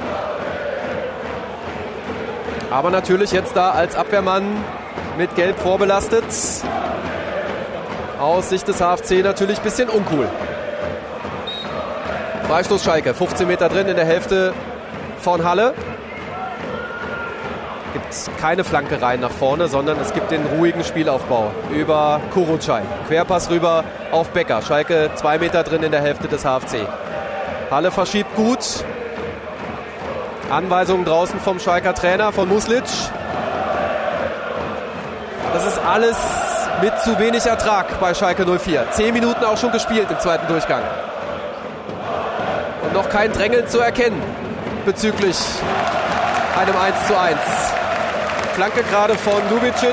Aber natürlich jetzt da als Abwehrmann mit Gelb vorbelastet. Aus Sicht des HFC natürlich ein bisschen uncool. Freistoß Schalke, 15 Meter drin in der Hälfte von Halle. Gibt keine Flanke rein nach vorne, sondern es gibt den ruhigen Spielaufbau über Kurucay. Querpass rüber auf Becker. Schalke 2 Meter drin in der Hälfte des HFC. Halle verschiebt gut. Anweisungen draußen vom Schalker Trainer, von Muslic. Das ist alles mit zu wenig Ertrag bei Schalke 04. 10 Minuten auch schon gespielt im zweiten Durchgang. Und noch kein Drängeln zu erkennen bezüglich einem 1:1. Flanke gerade von Lubicic.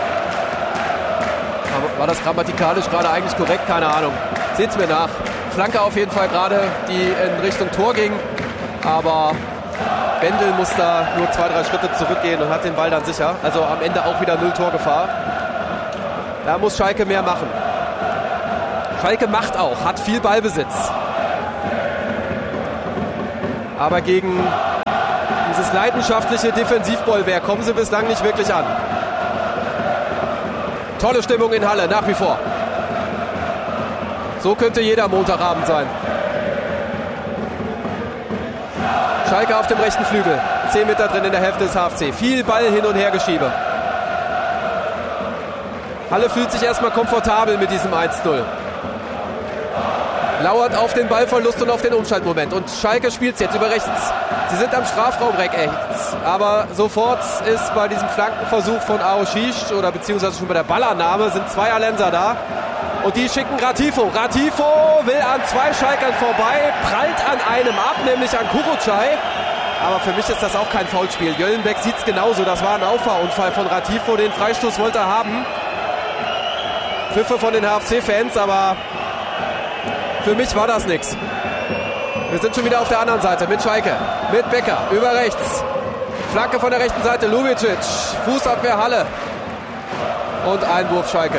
War das grammatikalisch gerade eigentlich korrekt? Keine Ahnung. Seht's mir nach. Flanke auf jeden Fall gerade, die in Richtung Tor ging. Aber Bendel muss da nur 2-3 Schritte zurückgehen und hat den Ball dann sicher. Also am Ende auch wieder 0 Torgefahr. Da muss Schalke mehr machen. Schalke macht auch, hat viel Ballbesitz. Aber gegen dieses leidenschaftliche Defensivbollwerk kommen sie bislang nicht wirklich an. Tolle Stimmung in Halle, nach wie vor. So könnte jeder Montagabend sein. Schalke auf dem rechten Flügel. 10 Meter drin in der Hälfte des HFC. Viel Ball hin und her geschiebe. Halle fühlt sich erstmal komfortabel mit diesem 1:0. Lauert auf den Ballverlust und auf den Umschaltmoment. Und Schalke spielt es jetzt über rechts. Sie sind am Strafraum rechts. Aber sofort ist bei diesem Flankenversuch von Aoshish oder beziehungsweise schon bei der Ballannahme sind 2 Hallenser da. Und die schicken Ratifo. Ratifo will an 2 Schalkern vorbei, prallt an einem ab, nämlich an Kurucay. Aber für mich ist das auch kein Foulspiel. Jöllenbeck sieht es genauso. Das war ein Auffahrunfall von Ratifo. Den Freistoß wollte er haben. Pfiffe von den HFC-Fans, aber für mich war das nichts. Wir sind schon wieder auf der anderen Seite mit Schalke, mit Becker, über rechts. Flanke von der rechten Seite, Lubicic. Fußabwehr Halle. Und Einwurf Schalke.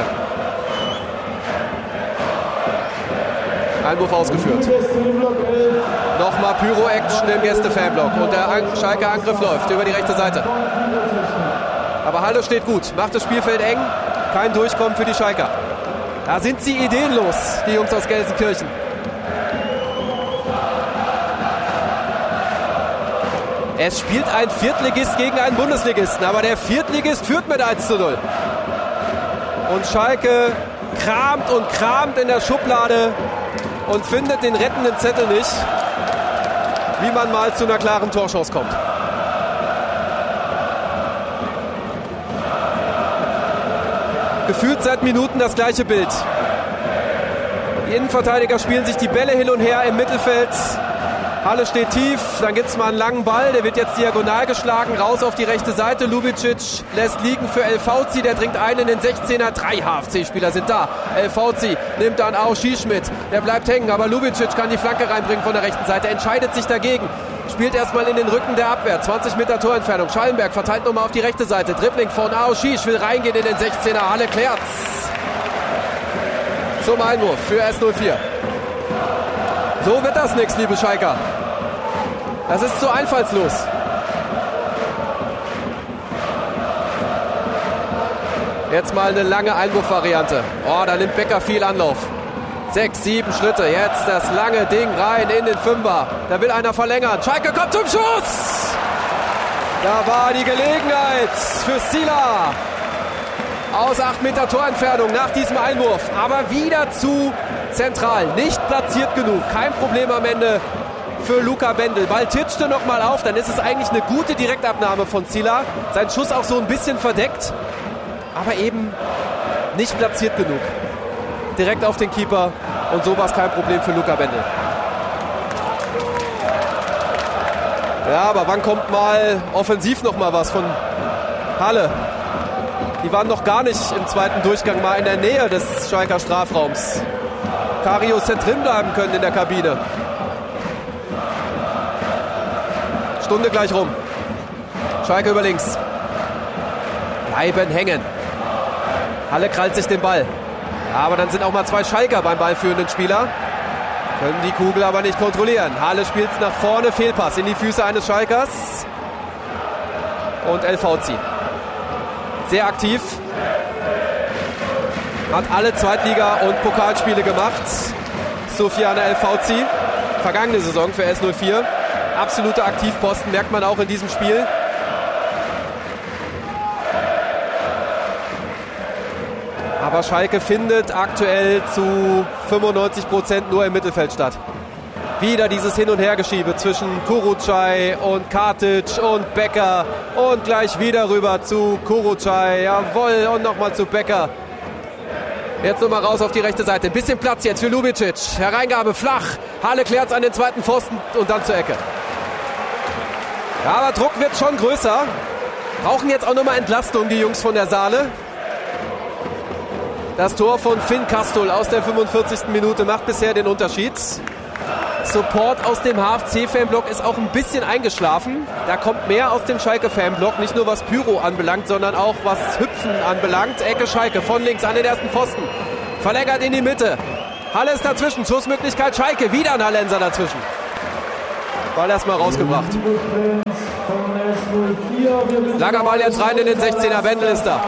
Einwurf ausgeführt. Nochmal Pyro-Action im Gäste-Fanblock. Und der Schalke-Angriff läuft über die rechte Seite. Aber Halle steht gut, macht das Spielfeld eng. Kein Durchkommen für die Schalker. Da sind sie ideenlos, die Jungs aus Gelsenkirchen. Es spielt ein Viertligist gegen einen Bundesligisten, aber der Viertligist führt mit 1:0. Und Schalke kramt und kramt in der Schublade und findet den rettenden Zettel nicht, wie man mal zu einer klaren Torchance kommt. Gefühlt seit Minuten das gleiche Bild. Die Innenverteidiger spielen sich die Bälle hin und her im Mittelfeld. Halle steht tief, dann gibt es mal einen langen Ball, der wird jetzt diagonal geschlagen, raus auf die rechte Seite. Lubicic lässt liegen für El Fauzi, der dringt ein in den 16er. 3 HFC-Spieler sind da. El Fauzi nimmt dann Aoshish mit, der bleibt hängen, aber Lubicic kann die Flanke reinbringen von der rechten Seite, entscheidet sich dagegen. Spielt erstmal in den Rücken der Abwehr, 20 Meter Torentfernung. Schallenberg verteilt nochmal auf die rechte Seite. Dribbling von Aoshish, will reingehen in den 16er. Halle klärt's. Zum Einwurf für S04. So wird das nichts, liebe Schalker. Das ist zu einfallslos. Jetzt mal eine lange Einwurfvariante. Oh, da nimmt Becker viel Anlauf. 6, 7 Schritte. Jetzt das lange Ding rein in den Fünfer. Da will einer verlängern. Schalke kommt zum Schuss. Da war die Gelegenheit für Stila. Aus 8 Meter Torentfernung nach diesem Einwurf. Aber wieder zu zentral. Nicht platziert genug. Kein Problem am Ende für Luca Bendel. Ball titschte nochmal auf. Dann ist es eigentlich eine gute Direktabnahme von Stila. Sein Schuss auch so ein bisschen verdeckt. Aber eben nicht platziert genug. Direkt auf den Keeper. Und so war es kein Problem für Luca Bendel. Ja, aber wann kommt mal offensiv noch mal was von Halle? Die waren noch gar nicht im zweiten Durchgang mal in der Nähe des Schalker Strafraums. Karius hätte drin bleiben können in der Kabine. Stunde gleich rum. Schalke über links. Bleiben hängen. Halle krallt sich den Ball. Aber dann sind auch mal 2 Schalker beim ballführenden Spieler. Können die Kugel aber nicht kontrollieren. Halle spielt es nach vorne. Fehlpass in die Füße eines Schalkers. Und El Fauzi. Sehr aktiv. Hat alle Zweitliga- und Pokalspiele gemacht. Soufiane El Fauzi. Vergangene Saison für S04. Absoluter Aktivposten, merkt man auch in diesem Spiel. Aber Schalke findet aktuell zu 95% nur im Mittelfeld statt. Wieder dieses Hin- und Hergeschiebe zwischen Kurucay und Katic und Becker und gleich wieder rüber zu Kurucay. Jawohl, und nochmal zu Becker. Jetzt nochmal raus auf die rechte Seite. Ein bisschen Platz jetzt für Lubicic. Hereingabe flach. Halle klärt es an den zweiten Pfosten und dann zur Ecke. Ja, aber Druck wird schon größer. Brauchen jetzt auch nochmal Entlastung, die Jungs von der Saale. Das Tor von Finn Kastul aus der 45. Minute macht bisher den Unterschied. Support aus dem HFC-Fanblock ist auch ein bisschen eingeschlafen. Da kommt mehr aus dem Schalke-Fanblock, nicht nur was Pyro anbelangt, sondern auch was Hüpfen anbelangt. Ecke Schalke von links an den ersten Pfosten. Verlängert in die Mitte. Halle ist dazwischen, Schussmöglichkeit Schalke. Wieder ein Hallenser dazwischen. Ball erstmal rausgebracht. Langer Ball jetzt rein in den 16er. Wendel ist da.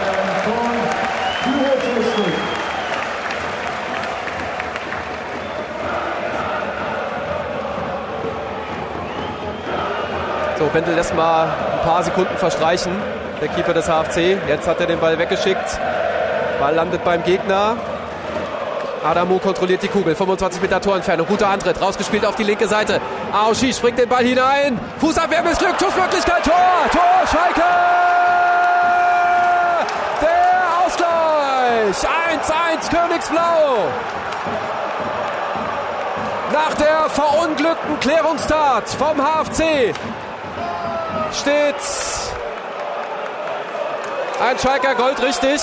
So, Wendel lässt mal ein paar Sekunden verstreichen, der Keeper des HFC. Jetzt hat er den Ball weggeschickt. Ball landet beim Gegner. Adamu kontrolliert die Kugel. 25 Meter Torentfernung. Guter Antritt. Rausgespielt auf die linke Seite. Aoshi springt den Ball hinein. Fußabwehr missglückt. Schussmöglichkeit. Tor. Schalke. Der Ausgleich. 1-1 Königsblau. Nach der verunglückten Klärungstat vom HFC steht ein Schalker Gold richtig.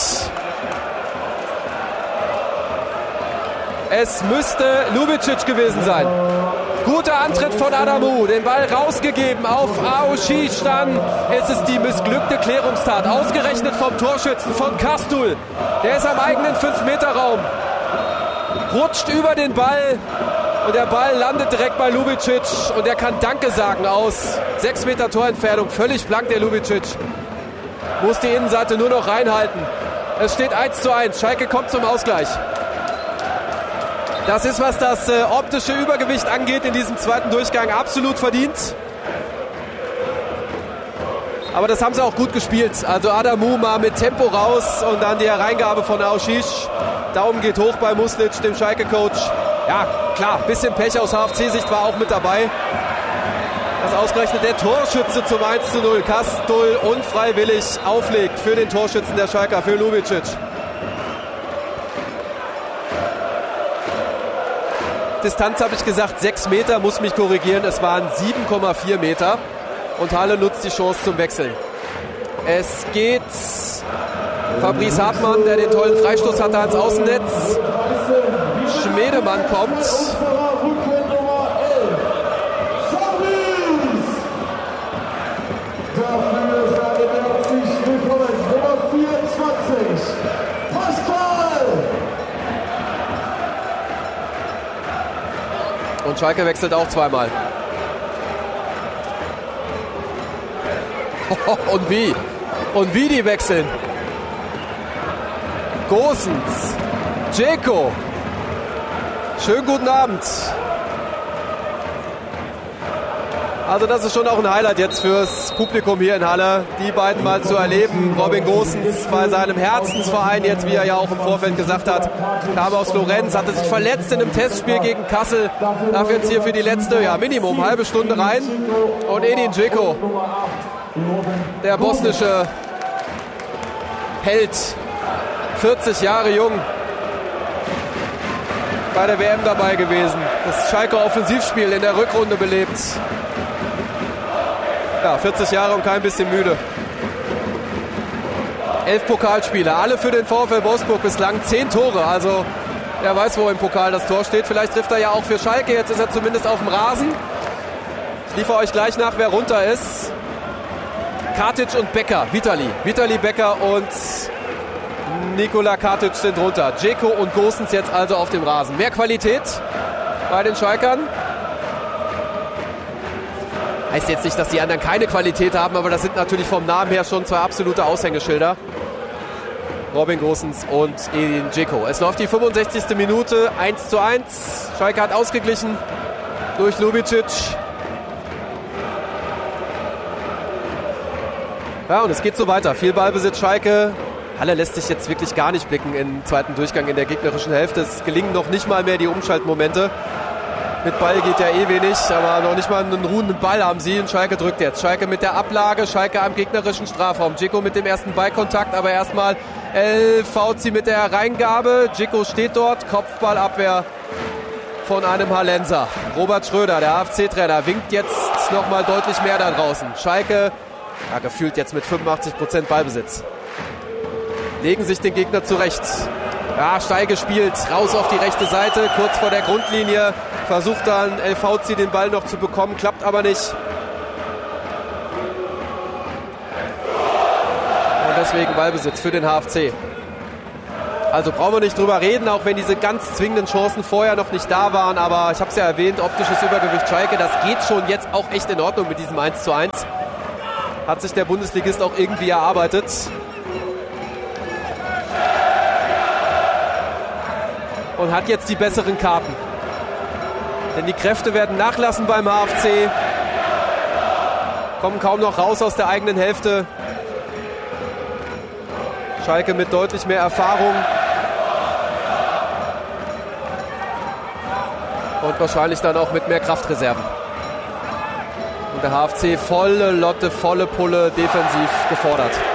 Es müsste Lubicic gewesen sein. Guter Antritt von Adamu, den Ball rausgegeben auf Aoshi, dann ist es die missglückte Klärungstat. Ausgerechnet vom Torschützen von Kastul. Der ist am eigenen 5-Meter-Raum. Rutscht über den Ball und der Ball landet direkt bei Lubicic und er kann Danke sagen aus 6 Meter Torentfernung. Völlig blank der Lubicic. Muss die Innenseite nur noch reinhalten. Es steht 1:1. Schalke kommt zum Ausgleich. Das ist, was das optische Übergewicht angeht, in diesem zweiten Durchgang absolut verdient. Aber das haben sie auch gut gespielt. Also Adamu mal mit Tempo raus und dann die Hereingabe von Aoshish. Daumen geht hoch bei Muslic, dem Schalke-Coach. Ja, klar, bisschen Pech aus HFC-Sicht war auch mit dabei. Das ausgerechnet der Torschütze zum 1:0. Kastul unfreiwillig auflegt für den Torschützen der Schalker, für Lubicic. Distanz habe ich gesagt, 6 Meter, muss mich korrigieren. Es waren 7,4 Meter. Und Halle nutzt die Chance zum Wechseln. Es geht Fabrice Hartmann, der den tollen Freistoß hatte, ans Außennetz. Schmedemann kommt. Dafür ist er herzlich willkommen. Nummer 24. Pascal! Und Schalke wechselt auch zweimal. Und wie? Und wie die wechseln. Gosens. Dzeko. Schönen guten Abend. Also das ist schon auch ein Highlight jetzt fürs Publikum hier in Halle, die beiden mal zu erleben. Robin Gosens bei seinem Herzensverein jetzt, wie er ja auch im Vorfeld gesagt hat, kam aus Florenz, hatte sich verletzt in einem Testspiel gegen Kassel. Darf jetzt hier für die letzte, Minimum halbe Stunde rein. Und Edin Dzeko, der bosnische Held, 40 Jahre jung, bei der WM dabei gewesen. Das Schalker Offensivspiel in der Rückrunde belebt. Ja, 40 Jahre und kein bisschen müde. 11 Pokalspiele, alle für den VfL Wolfsburg bislang, 10 Tore. Also wer weiß, wo im Pokal das Tor steht. Vielleicht trifft er ja auch für Schalke. Jetzt ist er zumindest auf dem Rasen. Ich liefere euch gleich nach, wer runter ist. Katic und Becker, Vitali Becker und Nikola Katic sind runter. Dzeko und Gosens jetzt also auf dem Rasen. Mehr Qualität bei den Schalkern. Heißt jetzt nicht, dass die anderen keine Qualität haben, aber das sind natürlich vom Namen her schon zwei absolute Aushängeschilder. Robin Gosens und Edin Dzeko. Es läuft die 65. Minute, 1:1. Schalke hat ausgeglichen durch Lubicic. Ja, und es geht so weiter. Viel Ballbesitz Schalke. Halle lässt sich jetzt wirklich gar nicht blicken im zweiten Durchgang in der gegnerischen Hälfte. Es gelingen noch nicht mal mehr die Umschaltmomente. Mit Ball geht ja eh wenig, aber noch nicht mal einen ruhenden Ball haben sie. Und Schalke drückt jetzt. Schalke mit der Ablage, Schalke am gegnerischen Strafraum. Dzeko mit dem ersten Ballkontakt, aber erstmal El Fauzi mit der Hereingabe. Dzeko steht dort, Kopfballabwehr von einem Hallenser. Robert Schröder, der HFC-Trainer, winkt jetzt nochmal deutlich mehr da draußen. Schalke, ja, gefühlt jetzt mit 85% Ballbesitz. Legen sich den Gegner zurecht. Ja, steil gespielt, raus auf die rechte Seite, kurz vor der Grundlinie. Versucht dann El Fauzi den Ball noch zu bekommen, klappt aber nicht. Und deswegen Ballbesitz für den HFC. Also brauchen wir nicht drüber reden, auch wenn diese ganz zwingenden Chancen vorher noch nicht da waren. Aber ich habe es ja erwähnt, optisches Übergewicht Schalke, das geht schon jetzt auch echt in Ordnung mit diesem 1:1. Hat sich der Bundesligist auch irgendwie erarbeitet. Und hat jetzt die besseren Karten. Denn die Kräfte werden nachlassen beim HFC. Kommen kaum noch raus aus der eigenen Hälfte. Schalke mit deutlich mehr Erfahrung. Und wahrscheinlich dann auch mit mehr Kraftreserven. Und der HFC volle Lotte, volle Pulle defensiv gefordert.